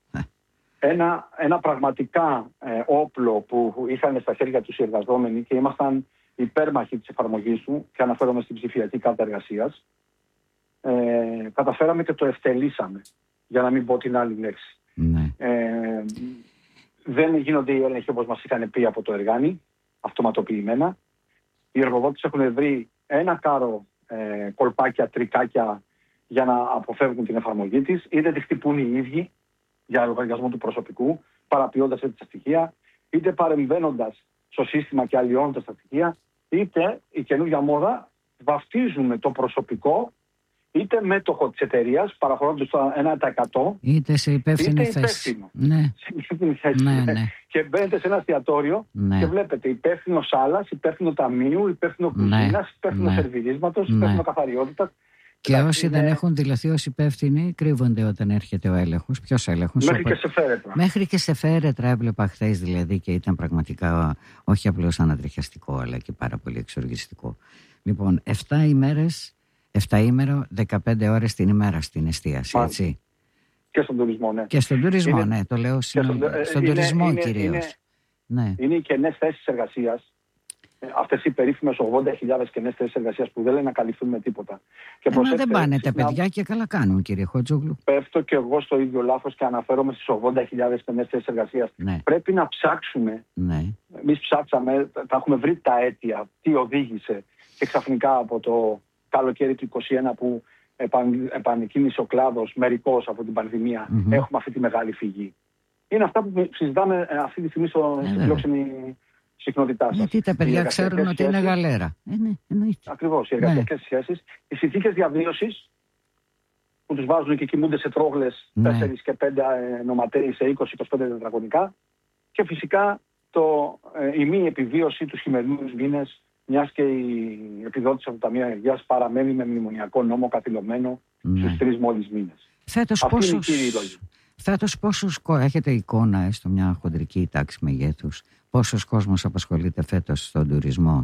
Ένα, ένα πραγματικά ε, όπλο που είχαν στα χέρια τους οι εργαζόμενοι και ήμασταν υπέρμαχοι της εφαρμογής του, και αναφέρομαι στην ψηφιακή κάρτα εργασίας, ε, καταφέραμε και το ευτελίσαμε, για να μην πω την άλλη λέξη. Ναι. Ε, δεν γίνονται οι έλεγχοι όπως μας είχαν πει από το Εργάνι, αυτοματοποιημένα. Οι εργοδότες έχουν βρει ένα κάρο ε, κολπάκια, τρικάκια για να αποφεύγουν την εφαρμογή της, είτε τη χτυπούν οι ίδιοι για λογαριασμό του προσωπικού, παραποιώντας έτσι τα στοιχεία, είτε παρεμβαίνοντας στο σύστημα και αλλοιώνοντας τα στοιχεία, είτε η καινούργια μόδα βαφτίζουν το προσωπικό είτε μέτοχο της εταιρείας, παραχωρώντας το ένα τοις εκατό, είτε σε υπεύθυνη είτε θέση. υπεύθυνο. Ναι. Σε υπεύθυνη θέση. Ναι, ναι. Και μπαίνετε σε ένα εστιατόριο Ναι. και βλέπετε υπεύθυνο σάλας, υπεύθυνο ταμείου, υπεύθυνο Ναι. κουζίνας, υπεύθυνο Ναι. σερβιρίσματος, Ναι. υπεύθυνο καθαριότητας. Και όσοι δεν έχουν δηλωθεί ως υπεύθυνοι, κρύβονται όταν έρχεται ο έλεγχος. Ποιος έλεγχος? Μέχρι Ο- και σε φέρετρα. Μέχρι και σε φέρετρα έβλεπα χθες δηλαδή, και ήταν πραγματικά όχι απλώς ανατριχιαστικό, αλλά και πάρα πολύ εξοργιστικό. Λοιπόν, επτά ημέρες, επτά ημέρο, δεκαπέντε ώρες την ημέρα στην εστίαση, Μάλιστα. έτσι. Και στον τουρισμό, ναι. Και στον τουρισμό, Είναι- ναι, το λέω και συνο- στον- ε, στον είναι- τουρισμό είναι- κυρίως. είναι- Ναι. Είναι οι κενές θέσεις εργασίας, ε, αυτές οι περίφημες ογδόντα χιλιάδες κενές θέσεις εργασίας που δεν λένε να καλυφθούν με τίποτα. Και Ε, μα δεν προσέξτε, πάνε τα συχνά παιδιά και καλά κάνουν, κύριε Χότζογλου. πέφτω και εγώ στο ίδιο λάθος και αναφέρομαι στις ογδόντα χιλιάδες κενές θέσεις εργασίας. Ναι. Πρέπει να ψάξουμε. Ναι. Εμείς ψάξαμε, τα έχουμε βρει τα αίτια, τι οδήγησε, και ξαφνικά από το καλοκαίρι του είκοσι ένα που επαν, επανεκκίνησε ο κλάδος μερικώς από την πανδημία, Μμμ. έχουμε αυτή τη μεγάλη φυγή. Είναι αυτά που συζητάμε ε, αυτή τη στιγμή στο, στην βέβαια. φιλόξενη συχνότητά σας. Γιατί τα Οι παιδιά εργασιακές ξέρουν ότι είναι σχέσεις- γαλέρα. Ε, ναι, εννοείται. Ακριβώς, οι Ναι. εργασιακές σχέσεις, οι συνθήκες διαβίωσης που τους βάζουν και κοιμούνται σε τρόγλες Ναι. τέσσερα και πέντε ε, νοματέοι σε είκοσι με είκοσι πέντε τετραγωνικά, και φυσικά το, ε, η μη επιβίωση τους χειμερινούς μήνες, μιας και η επιδότηση από το Ταμείο Ενεργείας παραμένει με μνημονιακό νόμο καθυλωμένο Ναι. στους τρεις μόλις μήνες. Φέτος Αυτή είναι η πόσους, κύριη λόγη. φέτος πόσους, κο- έχετε εικόνα, έστω μια χοντρική τάξη μεγέθους, πόσος κόσμος απασχολείται φέτος στον τουρισμό?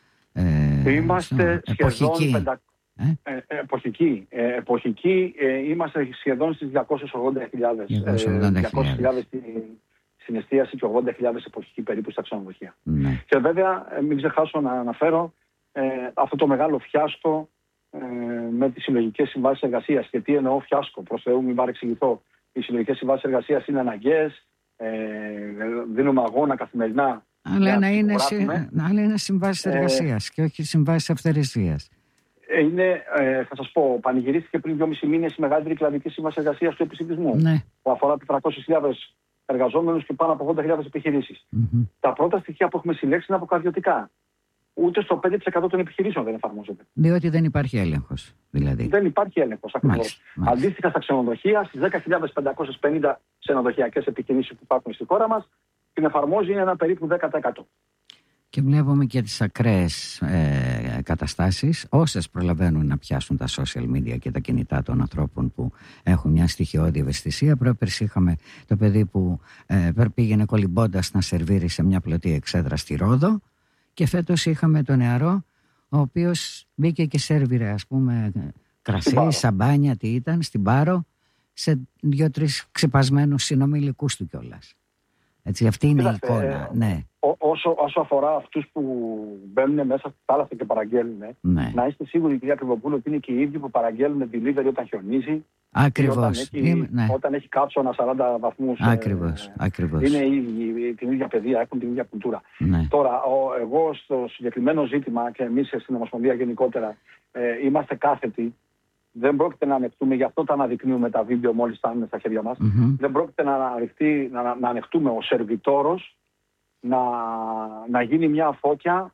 Ε, Είμαστε στο- σχεδόν εποχική. πεντα- Ε? ε, εποχική. Ε, εποχική ε, είμαστε σχεδόν στις διακόσιες ογδόντα χιλιάδες. διακόσιες ογδόντα χιλιάδες. στην, στην εστίαση και ογδόντα χιλιάδες εποχική περίπου στα ξενοδοχεία. Ναι. Και βέβαια, ε, μην ξεχάσω να αναφέρω ε, αυτό το μεγάλο φιάσκο ε, με τις συλλογικές συμβάσεις εργασίας. Και τι εννοώ φιάσκο, προς Θεού μην παρεξηγηθώ. Οι συλλογικές συμβάσεις εργασίας είναι αναγκαίες, ε, δίνουμε αγώνα καθημερινά. Αλλά για να τις είναι, υπογράφουμε. συ- να είναι συμβάσεις Ε, εργασίας και όχι συμβάσεις αυθαιρεσίας. Ε, Είναι, ε, θα σας πω, πανηγυρίστηκε πριν δυόμισι μήνες η μεγαλύτερη κλαδική σύμβαση εργασίας του επισητισμού, Ναι. που αφορά τετρακόσιες χιλιάδες εργαζόμενους και πάνω από ογδόντα χιλιάδες επιχειρήσεις. Μμμ. Τα πρώτα στοιχεία που έχουμε συλλέξει είναι αποκαρδιωτικά. Ούτε στο πέντε τοις εκατό των επιχειρήσεων δεν εφαρμόζεται. Διότι δεν υπάρχει έλεγχος, δηλαδή. Δεν υπάρχει έλεγχος ακριβώς. Μάλιστα, μάλιστα. Αντίστοιχα στα ξενοδοχεία, στις δέκα χιλιάδες πεντακόσιες πενήντα ξενοδοχειακές επιχειρήσεις που υπάρχουν στη χώρα μας, την εφαρμόζει ένα περίπου δέκα τοις εκατό. Και βλέπουμε και τις ακραίες ε, καταστάσεις, όσες προλαβαίνουν να πιάσουν τα social media και τα κινητά των ανθρώπων που έχουν μια στοιχειώδη ευαισθησία. Πρόπερση είχαμε το παιδί που ε, πήγαινε κολυμπώντας να σερβίρει σε μια πλωτή εξέδρα στη Ρόδο, και φέτος είχαμε τον νεαρό ο οποίος μπήκε και σέρβιρε, ας πούμε, κρασί, Πάρο. σαμπάνια, τι ήταν, στην Πάρο, σε δύο-τρεις ξεπασμένους συνομιλικούς του κιόλας. Έτσι, αυτή είναι Κοίταξε, η εικόνα. ε, Ναι, Ό, όσο, όσο αφορά αυτούς που μπαίνουν μέσα στη θάλασσα και παραγγέλνουν, ναι. να είστε σίγουροι, κυρία Κρυβοπούλου, ότι είναι και οι ίδιοι που παραγγέλνουν delivery όταν χιονίζει. Ή Όταν Ακριβώς. έχει, Είμαι- ναι. όταν έχει κάψωνα σαράντα βαθμούς. ε, Ακριβώς, ακριβώς. Είναι οι ίδιοι, την ίδια παιδεία, έχουν την ίδια κουλτούρα. Ναι. Τώρα, ο, εγώ στο συγκεκριμένο ζήτημα και εμείς στην Ομοσπονδία γενικότερα ε, είμαστε κάθετοι. Δεν πρόκειται να ανεχτούμε, γι' αυτό τα αναδεικνύουμε τα βίντεο μόλις φτάνουν στα χέρια μας. Μμμ. Δεν πρόκειται να, ανοιχτεί, να, να ανεχτούμε ο σερβιτόρος να, να γίνει μια φώκια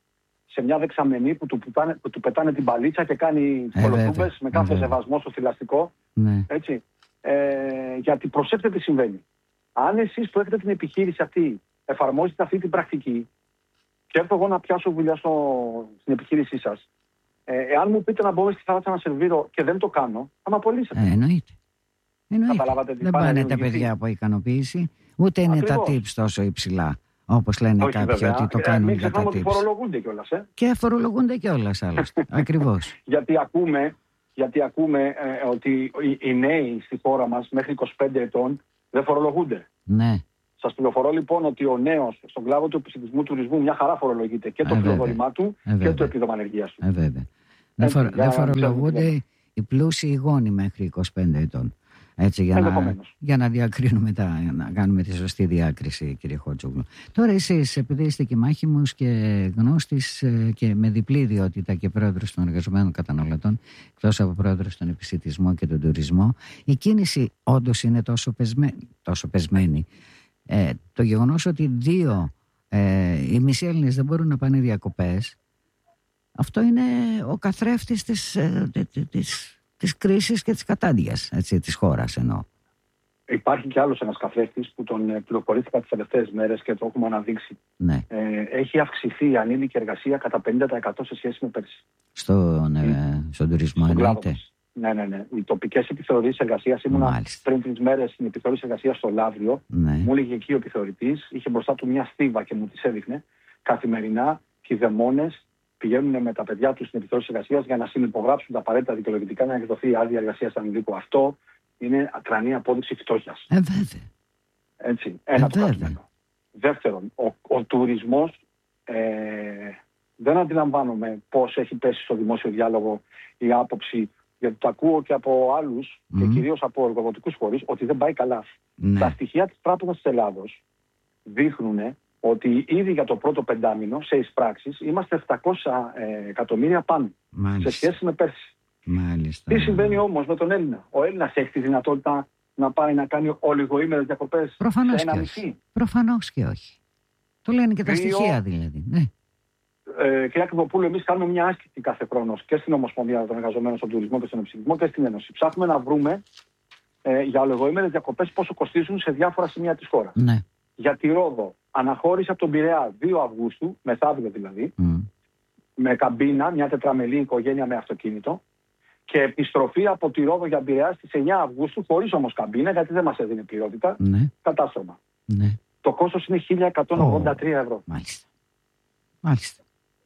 σε μια δεξαμενή που του, πετάνε, που του πετάνε την παλίτσα και κάνει ε, κολοτούμπες με κάθε ε, σεβασμό στο θηλαστικό. Ναι. Έτσι. Ε, γιατί προσέξτε τι συμβαίνει. Αν εσείς που έχετε την επιχείρηση αυτή εφαρμόζετε αυτή την πρακτική και έρθω εγώ να πιάσω δουλειά στο, στην επιχείρησή σας, ε, εάν μου πείτε να μπω στη θάλασσα να σερβίρω και δεν το κάνω, θα με απολύσετε. Ε, εννοείται. εννοείται. Δεν πάνε τα παιδιά από ικανοποίηση, ούτε είναι ακριβώς τα tips τόσο υψηλά. Όπως λένε όχι, κάποιοι βέβαια, ότι το κάνουν ε, για τα tips. Ότι φορολογούνται κιόλας. Ε? Και φορολογούνται κιόλας άλλωστε. Ακριβώς. Γιατί ακούμε, γιατί ακούμε ε, ότι οι, οι νέοι στη χώρα μας μέχρι είκοσι πέντε ετών δεν φορολογούνται. Ναι. Σας πληροφορώ λοιπόν ότι ο νέος στον κλάδο του επιστημισμού τουρισμού μια χαρά φορολογείται και το ε, φιλοδόρημά του ε, και το επίδομα ανεργίας του. Ε, βέβαια. Δεν φορ, δε φορολογούνται οι πλούσιοι γόνοι μέχρι είκοσι πέντε ετών. Έτσι, για, να, για να διακρίνουμε τα, να κάνουμε τη σωστή διάκριση, κύριε Χότσογλου. Τώρα εσείς, επειδή είστε και μάχημος και γνώστης και με διπλή ιδιότητα και πρόεδρος των εργαζομένων καταναλωτών, εκτός από πρόεδρος των επισιτισμό και τον τουρισμό, η κίνηση όντως είναι τόσο, πεσμέ, τόσο πεσμένη. Ε, το γεγονός ότι δύο, ε, οι μισοί Έλληνες δεν μπορούν να πάνε διακοπές, αυτό είναι ο καθρέφτης της... Ε, της της κρίσης και της κατάντιας, έτσι, της χώρας εννοώ. Υπάρχει κι άλλος ένας καθρέφτης που τον πληροφορήθηκα τις τελευταίες μέρες και το έχουμε αναδείξει. Ναι. Ε, έχει αυξηθεί η ανήλικη εργασία κατά πενήντα τοις εκατό σε σχέση με πέρσι. Στον, ε, στον τουρισμό εννοείται. Ναι, ναι, ναι. Οι τοπικές επιθεωρήσεις εργασίας, ήμουνα πριν τρεις μέρες στην επιθεώρηση εργασίας στο Λαύριο. Ναι. Μου έλεγε εκεί ο επιθεωρητής, είχε μπροστά του μια στίβα και μου τις έδειχνε. Καθημερινά κηδεμόνες πηγαίνουν με τα παιδιά τους στην επιθεώρηση εργασίας για να συνυπογράψουν τα απαραίτητα δικαιολογητικά να εκδοθεί η άδεια εργασίας στον ανηλίκο. Αυτό είναι ακρανή απόδειξη φτώχειας. Ε, βέβαια. Έτσι, ένα ε, το κρατημένο. Δεύτερον, ο, ο τουρισμός ε, δεν αντιλαμβάνομαι πώς έχει πέσει στο δημόσιο διάλογο η άποψη, γιατί το ακούω και από άλλους mm. και κυρίως από εργοδοτικούς φορείς, ότι δεν πάει καλά. Ναι. Τα στοιχεία της Τράπεζας της Ελλάδος δείχνουν ότι ήδη για το πρώτο πεντάμηνο σε εισπράξεις είμαστε επτακόσια εκατομμύρια πάνω. Μάλιστα. Σε σχέση με πέρσι. Μάλιστα. Τι συμβαίνει όμως με τον Έλληνα? Ο Έλληνας έχει τη δυνατότητα να πάει να κάνει ολιγοήμερες διακοπές προφανώς σε ένα και νησί? όχι. Προφανώς και όχι. Το λένε και τα Δύο... στοιχεία δηλαδή. Ναι. Ε, κυρία Κρυβοπούλου, εμείς κάνουμε μια άσκηση κάθε χρόνο και στην Ομοσπονδία των Εργαζομένων στον Τουρισμό και στον Επιστημισμό και στην Ένωση. Ψάχνουμε να βρούμε ε, για ολιγοήμερες διακοπές πόσο κοστίζουν σε διάφορα σημεία της χώρας. Ναι. Για τη Ρόδο, αναχώρηση από τον Πειραιά δύο Αυγούστου, μεθαύριο δηλαδή, mm. με καμπίνα, μια τετραμελή οικογένεια με αυτοκίνητο, και επιστροφή από τη Ρόδο για Πειραιά στις εννιά Αυγούστου, χωρίς όμως καμπίνα, γιατί δεν μας έδινε πληρότητα, ναι. κατάστρωμα. Ναι. Το κόστος είναι χίλια εκατόν ογδόντα τρία ευρώ. Μάλιστα. Μάλιστα.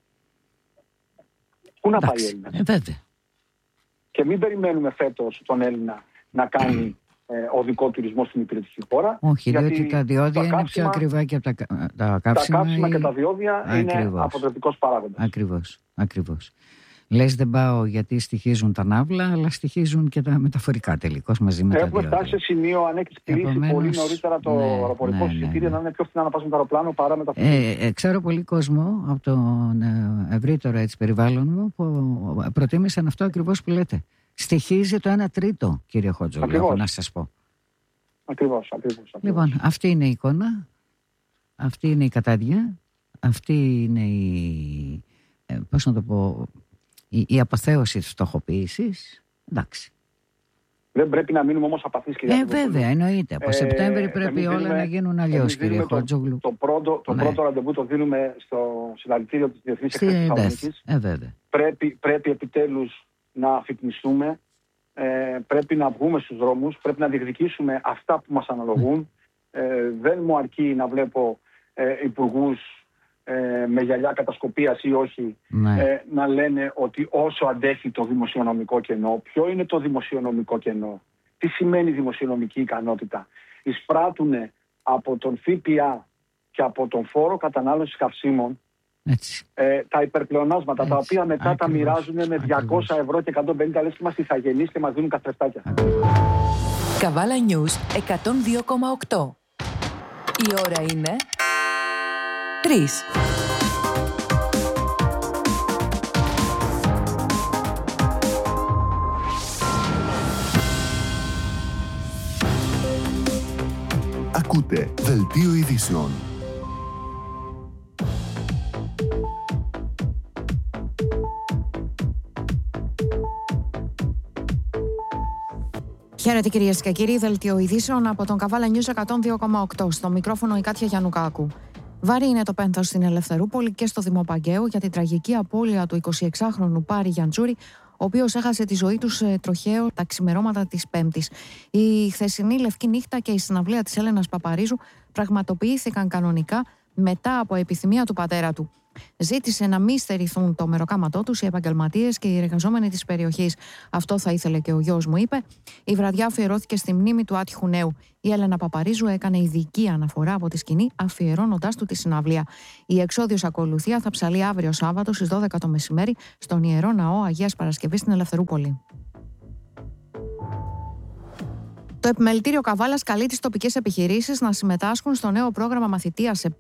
Πού να πάει η Έλληνα? Ε, βέβαια. Και μην περιμένουμε φέτος τον Έλληνα να κάνει ε, οδικό τουρισμό στην υπηρετική χώρα. Όχι, διότι τα διόδια είναι πιο ακριβά και από τα, τα καύσιμα. Τα καύσιμα ή... και τα διόδια Ακριβώς. είναι αποτρεπτικός παράγοντας. Ακριβώς. Ακριβώς. Λες δεν πάω γιατί στοιχίζουν τα ναύλα, αλλά στοιχίζουν και τα μεταφορικά τελικώς μαζί με Έχουμε τα διόδια. Έχουμε φτάσει σε σημείο, αν έχει στηρίσει πολύ νωρίτερα το ναι, αεροπορικό ναι, εισιτήριο, ναι, ναι. να είναι πιο φθηνά να πας με το αεροπλάνο παρά με τα ε, ε, Ξέρω πολύ κόσμο από τον ευρύτερο έτσι, περιβάλλον μου που προτίμησαν αυτό ακριβώς που λέτε. Στοιχίζει το ένα τρίτο, κύριε Χότζογλου, έχω να σας πω. Ακριβώς, ακριβώς. Λοιπόν, αυτή είναι η εικόνα, αυτή είναι η κατάδια, αυτή είναι η, ε, πώς να το πω, η, η αποθέωση της φτωχοποίησης. Εντάξει. Δεν πρέπει να μείνουμε όμως απαθείς, κυρία Ε, βέβαια, εννοείται. Από ε, Σεπτέμβρη πρέπει όλα δίνουμε, να γίνουν αλλιώς, κύριε Χότζογλου. Το, το, πρώτο, το ναι. πρώτο ραντεβού το δίνουμε στο συλλαλητήριο της Διεθνής Εκθέσης Θεσσαλονίκης. Ε, βέβαια. Πρέπει, πρέπει επιτέλους να αφυπνιστούμε. Ε, πρέπει να βγούμε στους δρόμους, πρέπει να διεκδικήσουμε αυτά που μας αναλογούν. Ε, δεν μου αρκεί να βλέπω ε, υπουργούς ε, με γυαλιά κατασκοπίας ή όχι ναι. ε, να λένε ότι όσο αντέχει το δημοσιονομικό κενό. Ποιο είναι το δημοσιονομικό κενό? Τι σημαίνει δημοσιονομική ικανότητα? Εισπράττουν από τον ΦΠΑ και από τον φόρο κατανάλωσης καυσίμων Ε, τα υπερπλεονάσματα, έτσι, τα οποία μετά ακριβώς, τα μοιράζουν με διακόσια ευρώ και εκατόν πενήντα λες και είμαστε ηθαγενείς και μας δίνουν καθρεφτάκια. Καβάλα News εκατόν δύο κόμμα οκτώ. Η ώρα είναι τρεις. Ακούτε Δελτίο Ειδήσεων. Χαίρετε κυρίες και κύριοι, δελτίο ειδήσεων από τον Καβάλα News εκατόν δύο κόμμα οκτώ. Στο μικρόφωνο η Κάτια Γιαννουκάκου. Βαρύ είναι το πένθος στην Ελευθερούπολη και στο Δημό Παγκαίου για την τραγική απώλεια του εικοσιεξάχρονου Πάρη Γιαντζούρη, ο οποίος έχασε τη ζωή του σε τροχαίο τα ξημερώματα της Πέμπτης. Η χθεσινή Λευκή Νύχτα και η συναυλία της Έλενας Παπαρίζου πραγματοποιήθηκαν κανονικά μετά από επιθυμία του πατέρα του. Ζήτησε να μην στερηθούν το μεροκάματό τους οι επαγγελματίες και οι εργαζόμενοι της περιοχής. Αυτό θα ήθελε και ο γιος μου, είπε. Η βραδιά αφιερώθηκε στη μνήμη του άτυχου νέου. Η Έλενα Παπαρίζου έκανε ειδική αναφορά από τη σκηνή, αφιερώνοντάς του τη συναυλία. Η εξόδιος ακολουθία θα ψαλεί αύριο Σάββατο στις δώδεκα το μεσημέρι στον Ιερό Ναό Αγίας Παρασκευής στην Ελευθερούπολη. Το Επιμελητήριο Καβάλας καλεί τις τοπικές επιχειρήσεις να συμμετάσχουν στο νέο πρόγραμμα μαθητείας